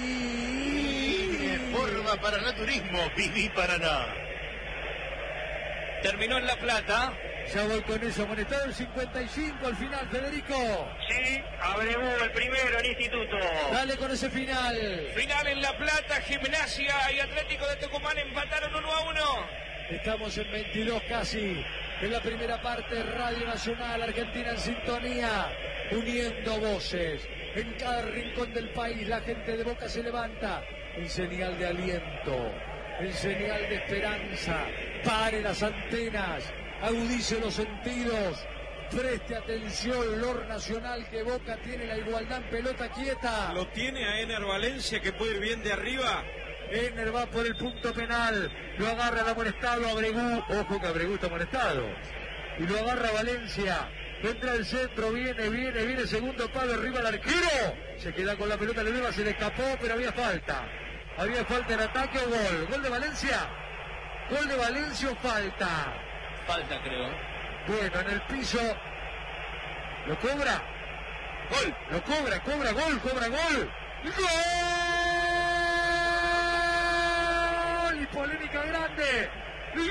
y... Forma Paraná-Turismo, Viví Paraná. Terminó en La Plata. Ya voy con eso, amonestado el cincuenta y cinco al final, Federico. Sí, abrevó el primero el Instituto. Dale con ese final. Final en La Plata, Gimnasia y Atlético de Tucumán empataron uno a uno. Estamos en veintidós casi. En la primera parte, Radio Nacional, Argentina en sintonía, uniendo voces. En cada rincón del país la gente de Boca se levanta en señal de aliento, en señal de esperanza. Pare las antenas, agudice los sentidos, preste atención, Lor Nacional, que Boca tiene la igualdad en pelota quieta. Lo tiene a Ener Valencia, que puede ir bien de arriba. Ener va por el punto penal, lo agarra el amonestado Abregú, ojo que Abregú está amonestado, y lo agarra Valencia, entra al centro, viene, viene, viene, segundo palo, arriba el arquero, se queda con la pelota, le deba, se le escapó, pero había falta, había falta en ataque o gol, gol de Valencia. Gol de Valencia o falta. Falta, creo. Bueno, en el piso. ¿Lo cobra? Gol. Lo cobra, cobra, gol, cobra, gol. ¡Gol! Y polémica grande. ¡Gol!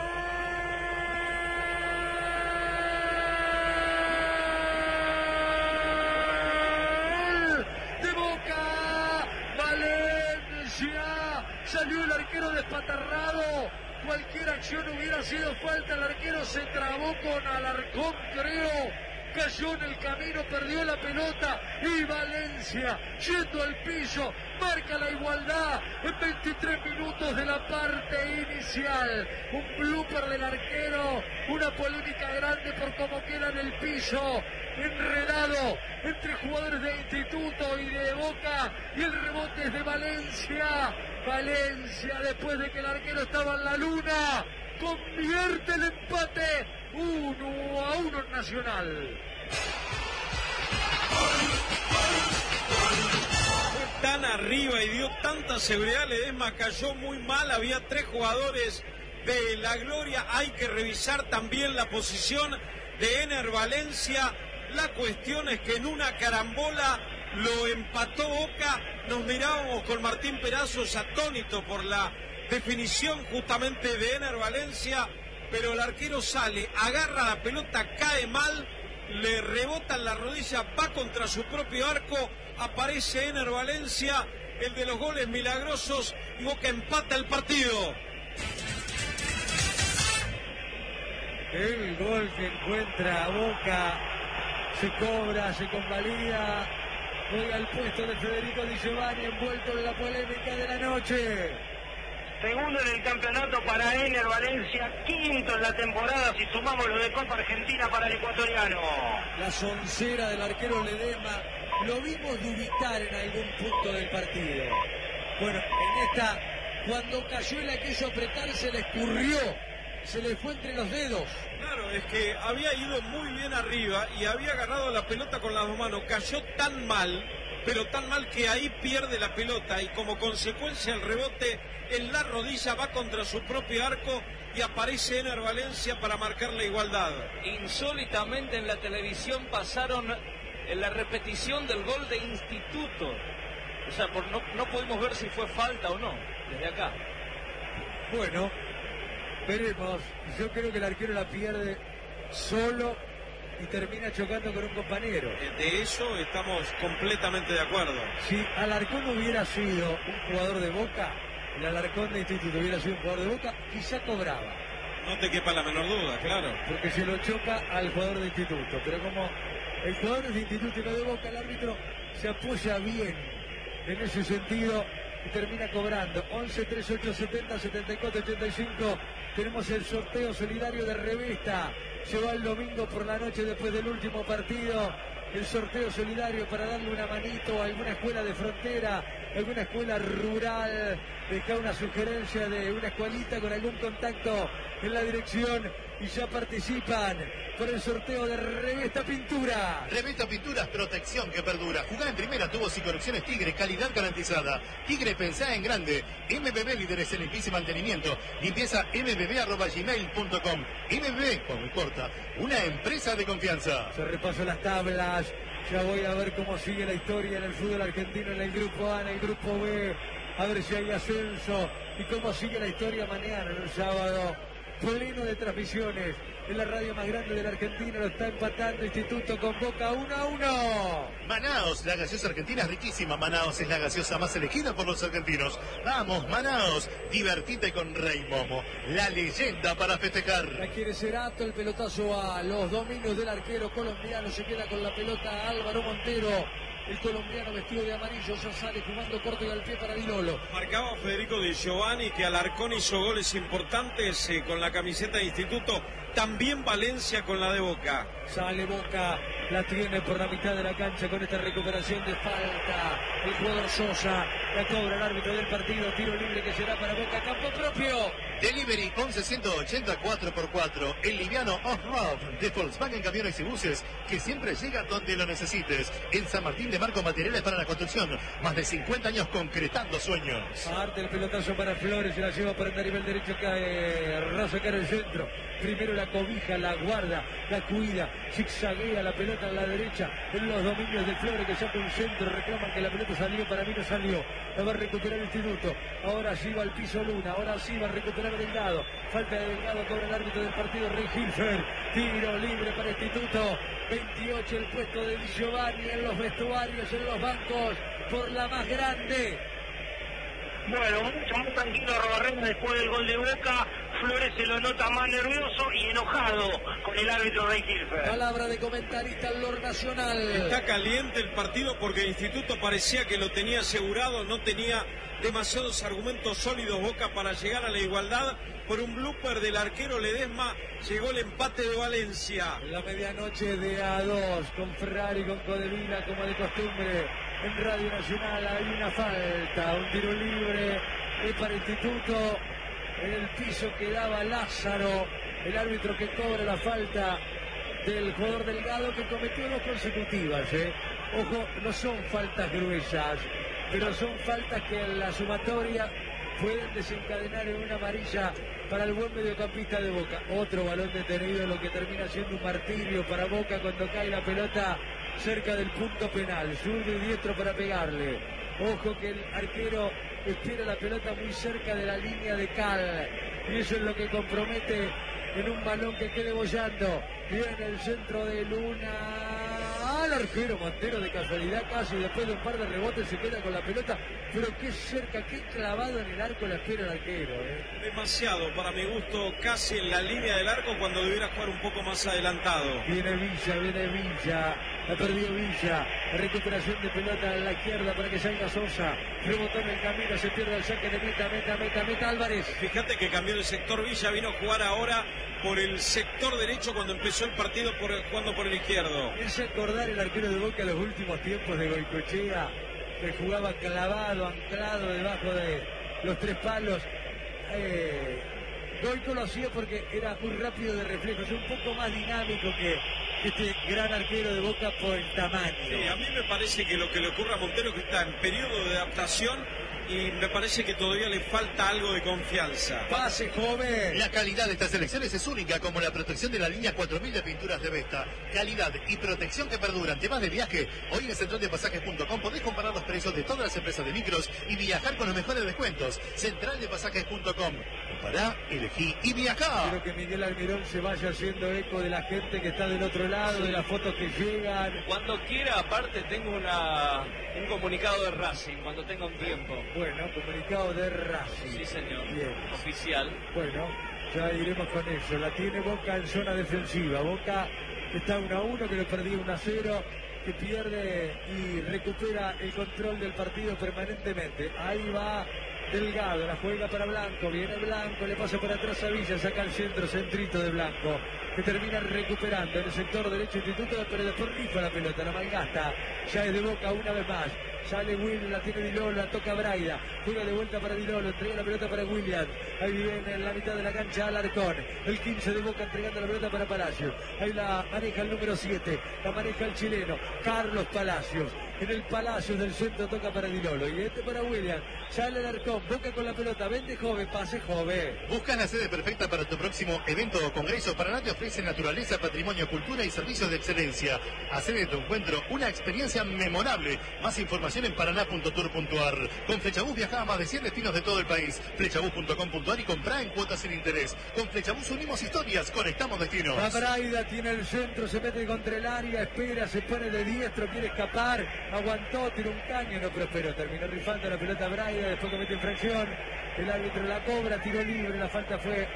De Boca. Valencia. Salió el arquero despatarrado. Cualquier acción hubiera sido falta. El arquero se trabó con Alarcón, creo. Cayó en el camino, perdió la pelota. Y Valencia, yendo al piso, marca la igualdad en veintitrés minutos de la parte inicial. Un blooper del arquero. Una polémica grande por cómo queda en el piso. Enredado entre jugadores de Instituto y de Boca. Y el rebote es de Valencia. Valencia, después de que el arquero estaba en la luna, convierte el empate uno a uno en Nacional. Fue tan arriba y dio tanta seguridad, Ledesma cayó muy mal, había tres jugadores de la Gloria, hay que revisar también la posición de Ener Valencia. La cuestión es que en una carambola lo empató Boca. Nos mirábamos con Martín Perazos atónito por la definición justamente de Ener Valencia, pero el arquero sale, agarra la pelota, cae mal le rebota en la rodilla, va contra su propio arco, aparece Ener Valencia, el de los goles milagrosos, y Boca empata el partido. El gol que encuentra Boca se cobra, se convalida. Juega el puesto de Federico Di Giovanni, envuelto en la polémica de la noche. Segundo en el campeonato para Ener Valencia, quinto en la temporada si sumamos lo de Copa Argentina para el ecuatoriano. La soncera del arquero Ledesma, lo vimos dubitar en algún punto del partido. Bueno, en esta, cuando cayó y la quiso apretar, se le escurrió, se le fue entre los dedos. Claro, es que había ido muy bien arriba y había agarrado la pelota con las dos manos, cayó tan mal, pero tan mal que ahí pierde la pelota y como consecuencia el rebote en la rodilla va contra su propio arco y aparece Ener Valencia para marcar la igualdad. Insólitamente en la televisión pasaron en la repetición del gol de Instituto. O sea, por, no, no pudimos ver si fue falta o no, desde acá. Bueno, veremos. Yo creo que el arquero la pierde solo y termina chocando con un compañero. De eso estamos completamente de acuerdo. Si Alarcón hubiera sido un jugador de Boca, el Alarcón de Instituto hubiera sido un jugador de Boca, quizá cobraba. No te quepa la menor duda, claro. Porque se lo choca al jugador de Instituto. Pero como el jugador es de Instituto y no de Boca, el árbitro se apoya bien en ese sentido y termina cobrando. once, treinta y ocho, setenta, setenta y cuatro, ochenta y cinco. Tenemos el sorteo solidario de Revista. Se va el domingo por la noche después del último partido. El sorteo solidario para darle una manito a alguna escuela de frontera, alguna escuela rural. Deja una sugerencia de una escuelita con algún contacto en la dirección y ya participan por el sorteo de Revista Pintura. Revista Pinturas, protección que perdura. Jugá en primera, tubos y conexiones Tigre, calidad garantizada. Tigre, pensá en grande. M B B, líderes en limpieza y mantenimiento. Limpieza m b b arroba gmail punto com. M B B, como importa, una empresa de confianza. Se repaso las tablas. Ya voy a ver cómo sigue la historia en el fútbol argentino, en el grupo A, en el grupo B. A ver si hay ascenso y cómo sigue la historia mañana, en el sábado. Pleno de transmisiones en la radio más grande de la Argentina. Lo está empatando Instituto con Boca uno a uno. Manaos, la gaseosa argentina es riquísima. Manaos es la gaseosa más elegida por los argentinos. Vamos, Manaos, divertite con Rey Momo, la leyenda para festejar. La quiere Cerato, el pelotazo a los dominios del arquero colombiano. Se queda con la pelota Álvaro Montero. El colombiano vestido de amarillo ya sale jugando corto y al pie para Dilolo. Marcaba Federico Di Giovanni que Alarcón hizo goles importantes eh, con la camiseta de Instituto. También Valencia con la de Boca. Sale Boca, la tiene por la mitad de la cancha con esta recuperación de falta. El jugador Sosa, la cobra el árbitro del partido. Tiro libre que será para Boca, campo propio. Delivery once ciento ochenta cuatro por cuatro. El liviano off-road de Volkswagen Camiones y Buses que siempre llega donde lo necesites. En San Martín de Marco, materiales para la construcción. Más de cincuenta años concretando sueños. Parte el pelotazo para Flores, se la lleva por el nivel derecho, cae raso cara el centro. Primero la cobija, la guarda, la cuida, zigzaguea la pelota a la derecha en los dominios de Flores que saca un centro, reclaman que la pelota salió, para mí no salió. La va a recuperar el Instituto. Ahora sí va al piso Luna, ahora sí va a recuperar Delgado. Falta de Delgado, cobra el árbitro del partido, Rey Hilfer. Tiro libre para Instituto. veintiocho el puesto de Di Giovanni en los vestuarios, en los bancos, por la más grande. Bueno, mucho más tranquilo Robarrena después del gol de Boca. Flores se lo nota más nervioso y enojado con el árbitro Rey Hilfer. Palabra de comentarista en Lor Nacional. Está caliente el partido porque el Instituto parecía que lo tenía asegurado, no tenía demasiados argumentos sólidos Boca para llegar a la igualdad. Por un blooper del arquero Ledesma llegó el empate de Valencia. La medianoche de A dos con Ferrari, con Codevila como de costumbre. En Radio Nacional hay una falta, un tiro libre es para Instituto. En el piso quedaba Lázaro, el árbitro que cobra la falta del jugador Delgado que cometió dos consecutivas. ¿eh? Ojo, no son faltas gruesas, pero son faltas que en la sumatoria pueden desencadenar en una amarilla para el buen mediocampista de Boca. Otro balón detenido, lo que termina siendo un martirio para Boca cuando cae la pelota cerca del punto penal. Zurdo y diestro para pegarle. Ojo que el arquero espera la pelota muy cerca de la línea de cal. Y eso es lo que compromete en un balón que quede bollando. Viene el centro de Luna. Al arquero Montero de casualidad casi, después de un par de rebotes se queda con la pelota, pero qué cerca, qué clavado en el arco la espera el arquero. ¿eh? Demasiado, para mi gusto, casi en la línea del arco cuando debiera jugar un poco más adelantado. Viene Villa, viene Villa, ha perdido Villa, recuperación de pelota a la izquierda para que salga Sosa, rebotó en el camino, se pierde el saque de meta, meta, meta, meta Álvarez. Fíjate que cambió de sector Villa, vino a jugar ahora por el sector derecho cuando empezó el partido por, jugando por el izquierdo. Es acordar el arquero de Boca los últimos tiempos de Goicoechea, que jugaba clavado, anclado debajo de los tres palos. Eh, Goico lo hacía porque era muy rápido de reflejos, un poco más dinámico que este gran arquero de Boca por el tamaño. Sí, a mí me parece que lo que le ocurre a Montero es que está en periodo de adaptación y me parece que todavía le falta algo de confianza. Pase, joven. La calidad de estas selecciones es única, como la protección de la línea cuatro mil de pinturas de Vesta. Calidad y protección que perduran. ¿Te vas de viaje? Hoy en central de pasajes punto com podés comparar los precios de todas las empresas de micros y viajar con los mejores descuentos. central de pasajes punto com. Compará, elegí y viajá. Quiero que Miguel Almirón se vaya haciendo eco de la gente que está del otro lado, de las fotos que llegan. Cuando quiera, aparte, tengo una un comunicado de Racing, cuando tenga un tiempo. Bueno, comunicado de Racing. Sí, señor. Bien. Oficial. Bueno, ya iremos con eso. La tiene Boca en zona defensiva. Boca está uno a uno, que lo perdía uno a cero, que pierde y recupera el control del partido permanentemente. Ahí va Delgado, la juega para Blanco, viene Blanco, le pasa por atrás a Villa, saca el centro, centrito de Blanco, que termina recuperando en el sector derecho Instituto, pero después rifa la pelota, la malgasta, ya es de Boca una vez más. Sale Will, la tiene Dilolo, la toca Braida, juega de vuelta para Dilolo, entrega la pelota para William, ahí viene en la mitad de la cancha Alarcón, el quince de Boca entregando la pelota para Palacios, ahí la maneja el número siete, la maneja el chileno, Carlos Palacios, en el Palacios del centro toca para Dilolo, y este para William, sale Alarcón, Boca con la pelota, vende joven, pase joven. ¿Buscas la sede perfecta para tu próximo evento o congreso? Paraná te ofrece naturaleza, patrimonio, cultura y servicios de excelencia. Hacé de tu encuentro una experiencia memorable. Más información en paraná punto tour punto ar. Con Flechabús viaja a más de cien destinos de todo el país. Flechabús punto com punto ar y comprá en cuotas sin interés. Con Flechabús unimos historias, conectamos destinos. La Braida tiene el centro, se mete contra el área, espera, se pone de diestro, quiere escapar, aguantó, tiró un caño, no prosperó, terminó rifando la pelota Braida, después comete infracción, el árbitro la cobra, tiro libre, la falta fue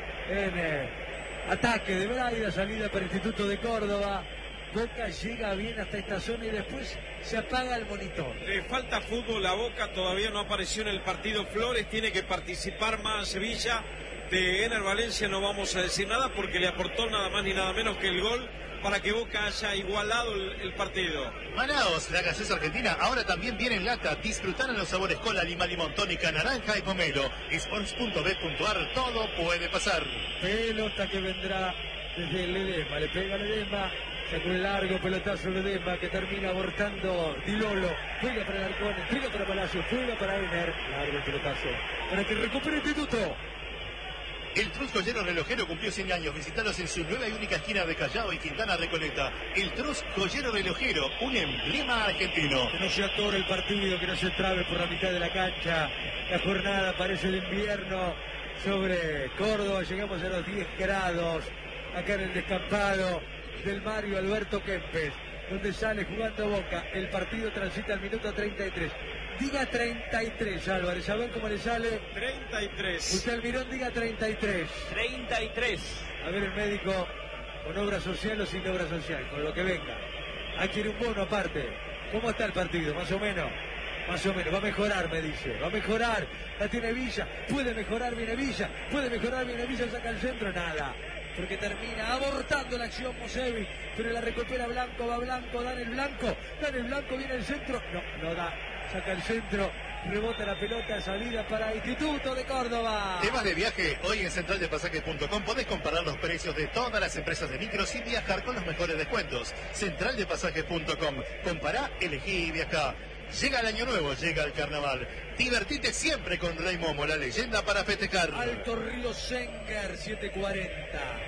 en eh, ataque de Braida, salida para el Instituto de Córdoba. Boca llega bien hasta esta zona y después se apaga el monitor. Le falta fútbol a Boca, todavía no apareció en el partido Flores, tiene que participar más Sevilla. De Ener Valencia no vamos a decir nada porque le aportó nada más ni nada menos que el gol para que Boca haya igualado el, el partido. Manaos, la gaseosa argentina, ahora también viene en lata. Disfrutar en los sabores cola, lima, limón, tónica, naranja y pomelo. Sports punto bet punto ar, todo puede pasar. Pelota que vendrá desde Ledesma, le pega Ledesma. Sacó un largo pelotazo de Ledesma que termina abortando Dilolo. Juega para el Arcón, entrega para Palacio, juega para Ener. Largo el pelotazo para que recupere el Instituto. El Trus Joyero Relojero cumplió cien años. Visítalos en su nueva y única esquina de Callao y Quintana Recoleta. El Trus Joyero Relojero, un emblema argentino. Que no se atore el partido, que no se trabe por la mitad de la cancha. La jornada parece de invierno sobre Córdoba. Llegamos a los diez grados acá en el descampado del Mario Alberto Kempes, donde sale jugando Boca. El partido transita al minuto treinta y tres. Diga treinta y tres, Álvarez, a ver cómo le sale. treinta y tres. Usted, Almirón, diga treinta y tres. treinta y tres. A ver el médico, con obra social o sin obra social, con lo que venga. Aquí quiere un bono aparte. ¿Cómo está el partido? Más o menos. Más o menos. Va a mejorar, me dice. Va a mejorar. La tiene Villa. Puede mejorar, viene Villa. Puede mejorar, viene Villa, saca el centro. Nada. Porque termina abortando la acción Mosevi, pero la recupera Blanco, va Blanco, dan el Blanco, dan el Blanco, viene el centro, no, no da, saca el centro, rebota la pelota, salida para Instituto de Córdoba. ¿Te vas de viaje? Hoy en central de pasajes punto com podés comparar los precios de todas las empresas de micros y viajar con los mejores descuentos. central de pasajes punto com, compará, elegí y viajá. Llega el año nuevo, llega el carnaval. Divertite siempre con Rey Momo, la leyenda para festejar. Alto Río Senger, siete cuarenta.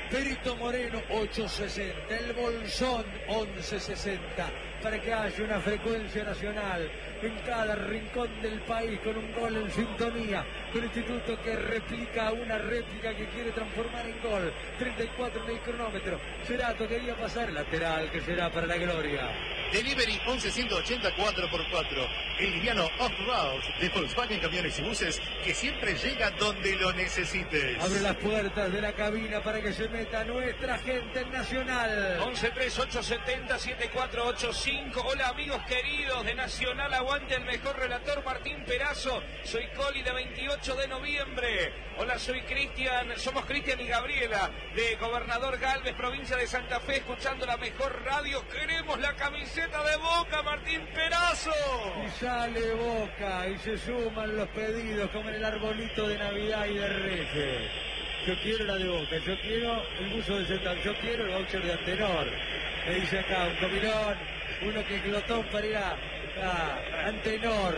Perito Moreno ocho sesenta, el Bolsón once sesenta, para que haya una frecuencia nacional en cada rincón del país, con un gol en sintonía, con instituto que replica una réplica que quiere transformar en gol. Treinta y cuatro en el cronómetro. Cerato quería pasar, lateral que será para la gloria. Delivery once ciento ochenta cuatro por cuatro. El liviano off-road de Volkswagen Camiones y Buses que siempre llega donde lo necesites. Abre las puertas de la cabina para que se meta nuestra gente nacional. once tres ocho setenta siete cuatro ocho cinco. Hola amigos queridos de Nacional, aguante el mejor relator Martín Perazo. Soy Coli de veintiocho de noviembre. Hola, soy Cristian, somos Cristian y Gabriela de Gobernador Galvez, provincia de Santa Fe, escuchando la mejor radio. Queremos la camiseta de Boca, Martín Perazo. Y sale Boca y se suman los pedidos como en el arbolito de Navidad y de Reyes. Yo quiero la de Boca, yo quiero el buzo de Central, yo quiero el voucher de Antenor. Me dice acá un comilón, uno que glotón para ir a, a Antenor.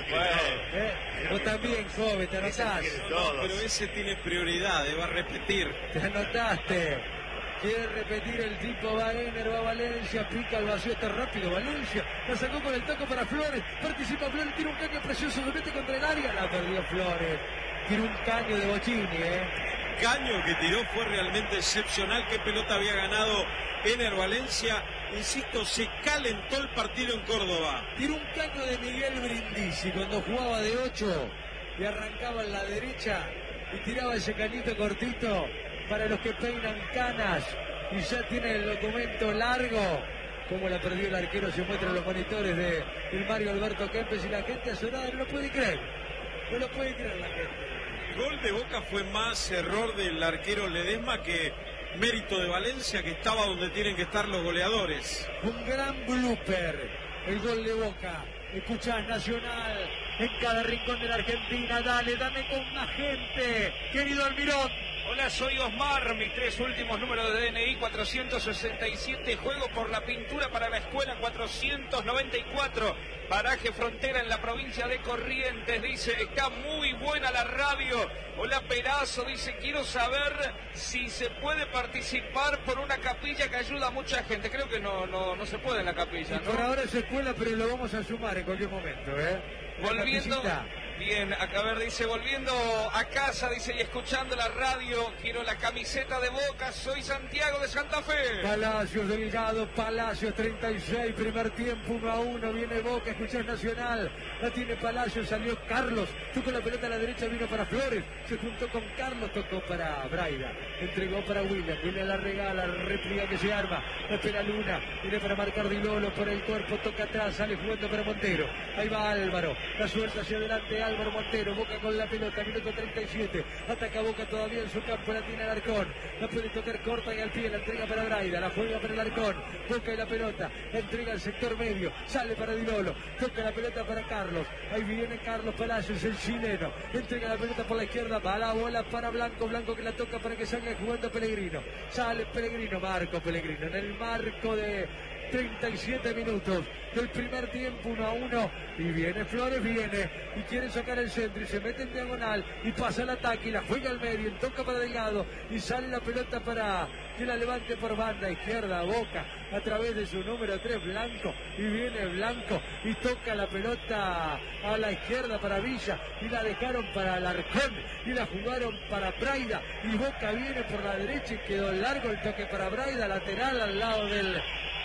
¿Eh? Vos también, joven, te anotás. No, no, pero ese tiene prioridad, va a repetir. Te anotaste. Quiere repetir el tipo, va Ener, va Valencia, pica el vacío, está rápido Valencia, la sacó con el taco para Flores, participa Flores, tira un caño precioso, se mete contra el área, la perdió Flores, tira un caño de Bochini, eh. Caño que tiró fue realmente excepcional. Qué pelota había ganado Ener Valencia. Insisto, se calentó el partido en Córdoba. Tiró un caño de Miguel Brindisi cuando jugaba de ocho y arrancaba en la derecha y tiraba ese cañito cortito para los que peinan canas y ya tiene el documento largo. Como la perdió el arquero se muestra en los monitores de el Mario Alberto Kempes y la gente azorada no lo puede creer. No lo puede creer la gente. El gol de Boca fue más error del arquero Ledesma que mérito de Valencia, que estaba donde tienen que estar los goleadores. Un gran blooper, el gol de Boca. Escuchás Nacional en cada rincón de la Argentina. Dale, dame con más gente, querido Almirón. Hola, soy Osmar, mis tres últimos números de D N I cuatrocientos sesenta y siete, juego por la pintura para la escuela cuatrocientos noventa y cuatro, paraje Frontera en la provincia de Corrientes, dice, está muy buena la radio. Hola Perazo, dice, quiero saber si se puede participar por una capilla que ayuda a mucha gente. Creo que no, no, no se puede en la capilla, ¿no? Por ahora es escuela, pero lo vamos a sumar en cualquier momento, ¿eh? La Volviendo... capillita. Bien, acá a ver, dice, volviendo a casa, dice, y escuchando la radio, quiero la camiseta de Boca, soy Santiago de Santa Fe. Palacios Delgado, Palacios treinta y seis, primer tiempo uno a uno, viene Boca, escuchás Nacional, la tiene Palacios, salió Carlos, tocó la pelota a la derecha, vino para Flores, se juntó con Carlos, tocó para Braida, entregó para William, William la regala, réplica que se arma, la espera Luna, viene para marcar Dilolo, por el cuerpo, toca atrás, sale jugando para Montero, ahí va Álvaro, la suelta hacia adelante, Álvaro Montero, Boca con la pelota, minuto treinta y siete, ataca Boca todavía en su campo, la tiene Alarcón, la puede tocar corta y al pie, la entrega para Braida, la juega para el Alarcón, Boca y la pelota, la entrega al sector medio, sale para Dilolo, toca la pelota para Carlos, ahí viene Carlos Palacios, el chileno, entrega la pelota por la izquierda, va la bola para Blanco, Blanco que la toca para que salga jugando Pellegrino, sale Pellegrino, Marco Pellegrino, en el marco de treinta y siete minutos del primer tiempo, uno a uno, y viene Flores, viene y quiere sacar el centro y se mete en diagonal y pasa el ataque y la juega al medio, toca para Delgado y sale la pelota para que la levante por banda izquierda, Boca a través de su número tres, Blanco, y viene Blanco y toca la pelota a la izquierda para Villa y la dejaron para Alarcón y la jugaron para Braida y Boca viene por la derecha y quedó largo el toque para Braida, lateral al lado del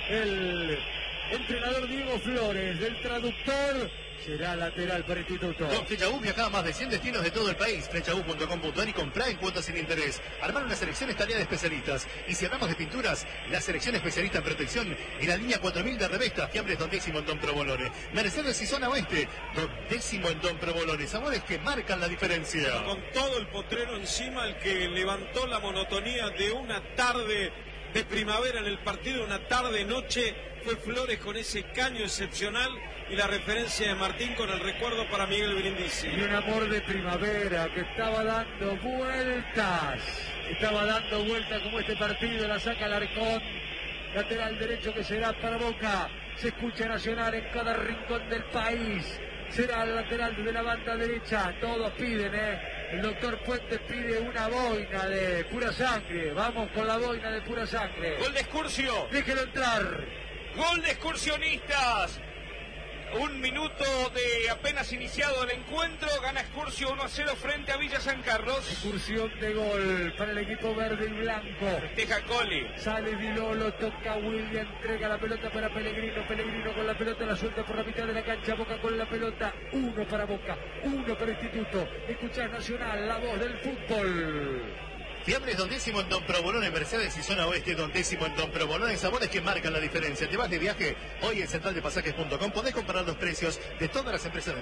el entrenador Diego Flores, del traductor, será lateral para Instituto. Con Flechabús viaja a más de cien destinos de todo el país. Flechabús punto com punto ar y comprá en cuotas sin interés. Armar una selección es tarea de especialistas. Y si hablamos de pinturas, la selección especialista en protección en la línea cuatro mil de Revesta, fiambres Dondécimo en Don Provolone. Mercedes y zona oeste, Dondécimo en Don Provolone. Sabores que marcan la diferencia. Con todo el potrero encima, el que levantó la monotonía de una tarde de primavera en el partido, una tarde-noche, fue Flores con ese caño excepcional y la referencia de Martín con el recuerdo para Miguel Brindisi. Y un amor de primavera que estaba dando vueltas, estaba dando vueltas como este partido, la saca Alarcón, lateral derecho que será para Boca, se escucha Nacional en cada rincón del país, será el lateral de la banda derecha, todos piden, eh. El doctor Puente pide una boina de pura sangre. Vamos con la boina de pura sangre. Gol de Excursio. Déjelo entrar. Gol de Excursionistas. Un minuto de apenas iniciado el encuentro. Gana Excursio uno a cero frente a Villa San Carlos. Excursión de gol para el equipo verde y blanco. Teja Coli. Sale Vilolo, toca William, entrega la pelota para Pellegrino. Pellegrino con la pelota, la suelta por la mitad de la cancha. Boca con la pelota. Uno para Boca, uno para Instituto. Escuchar Nacional, la voz del fútbol. Fiambres Don Décimo en Don Provolone, en Mercedes y Zona Oeste, Don Décimo en Don Provolone, sabores que marcan la diferencia. Te vas de viaje, hoy en central de pasajes punto com podés comparar los precios de todas las empresas de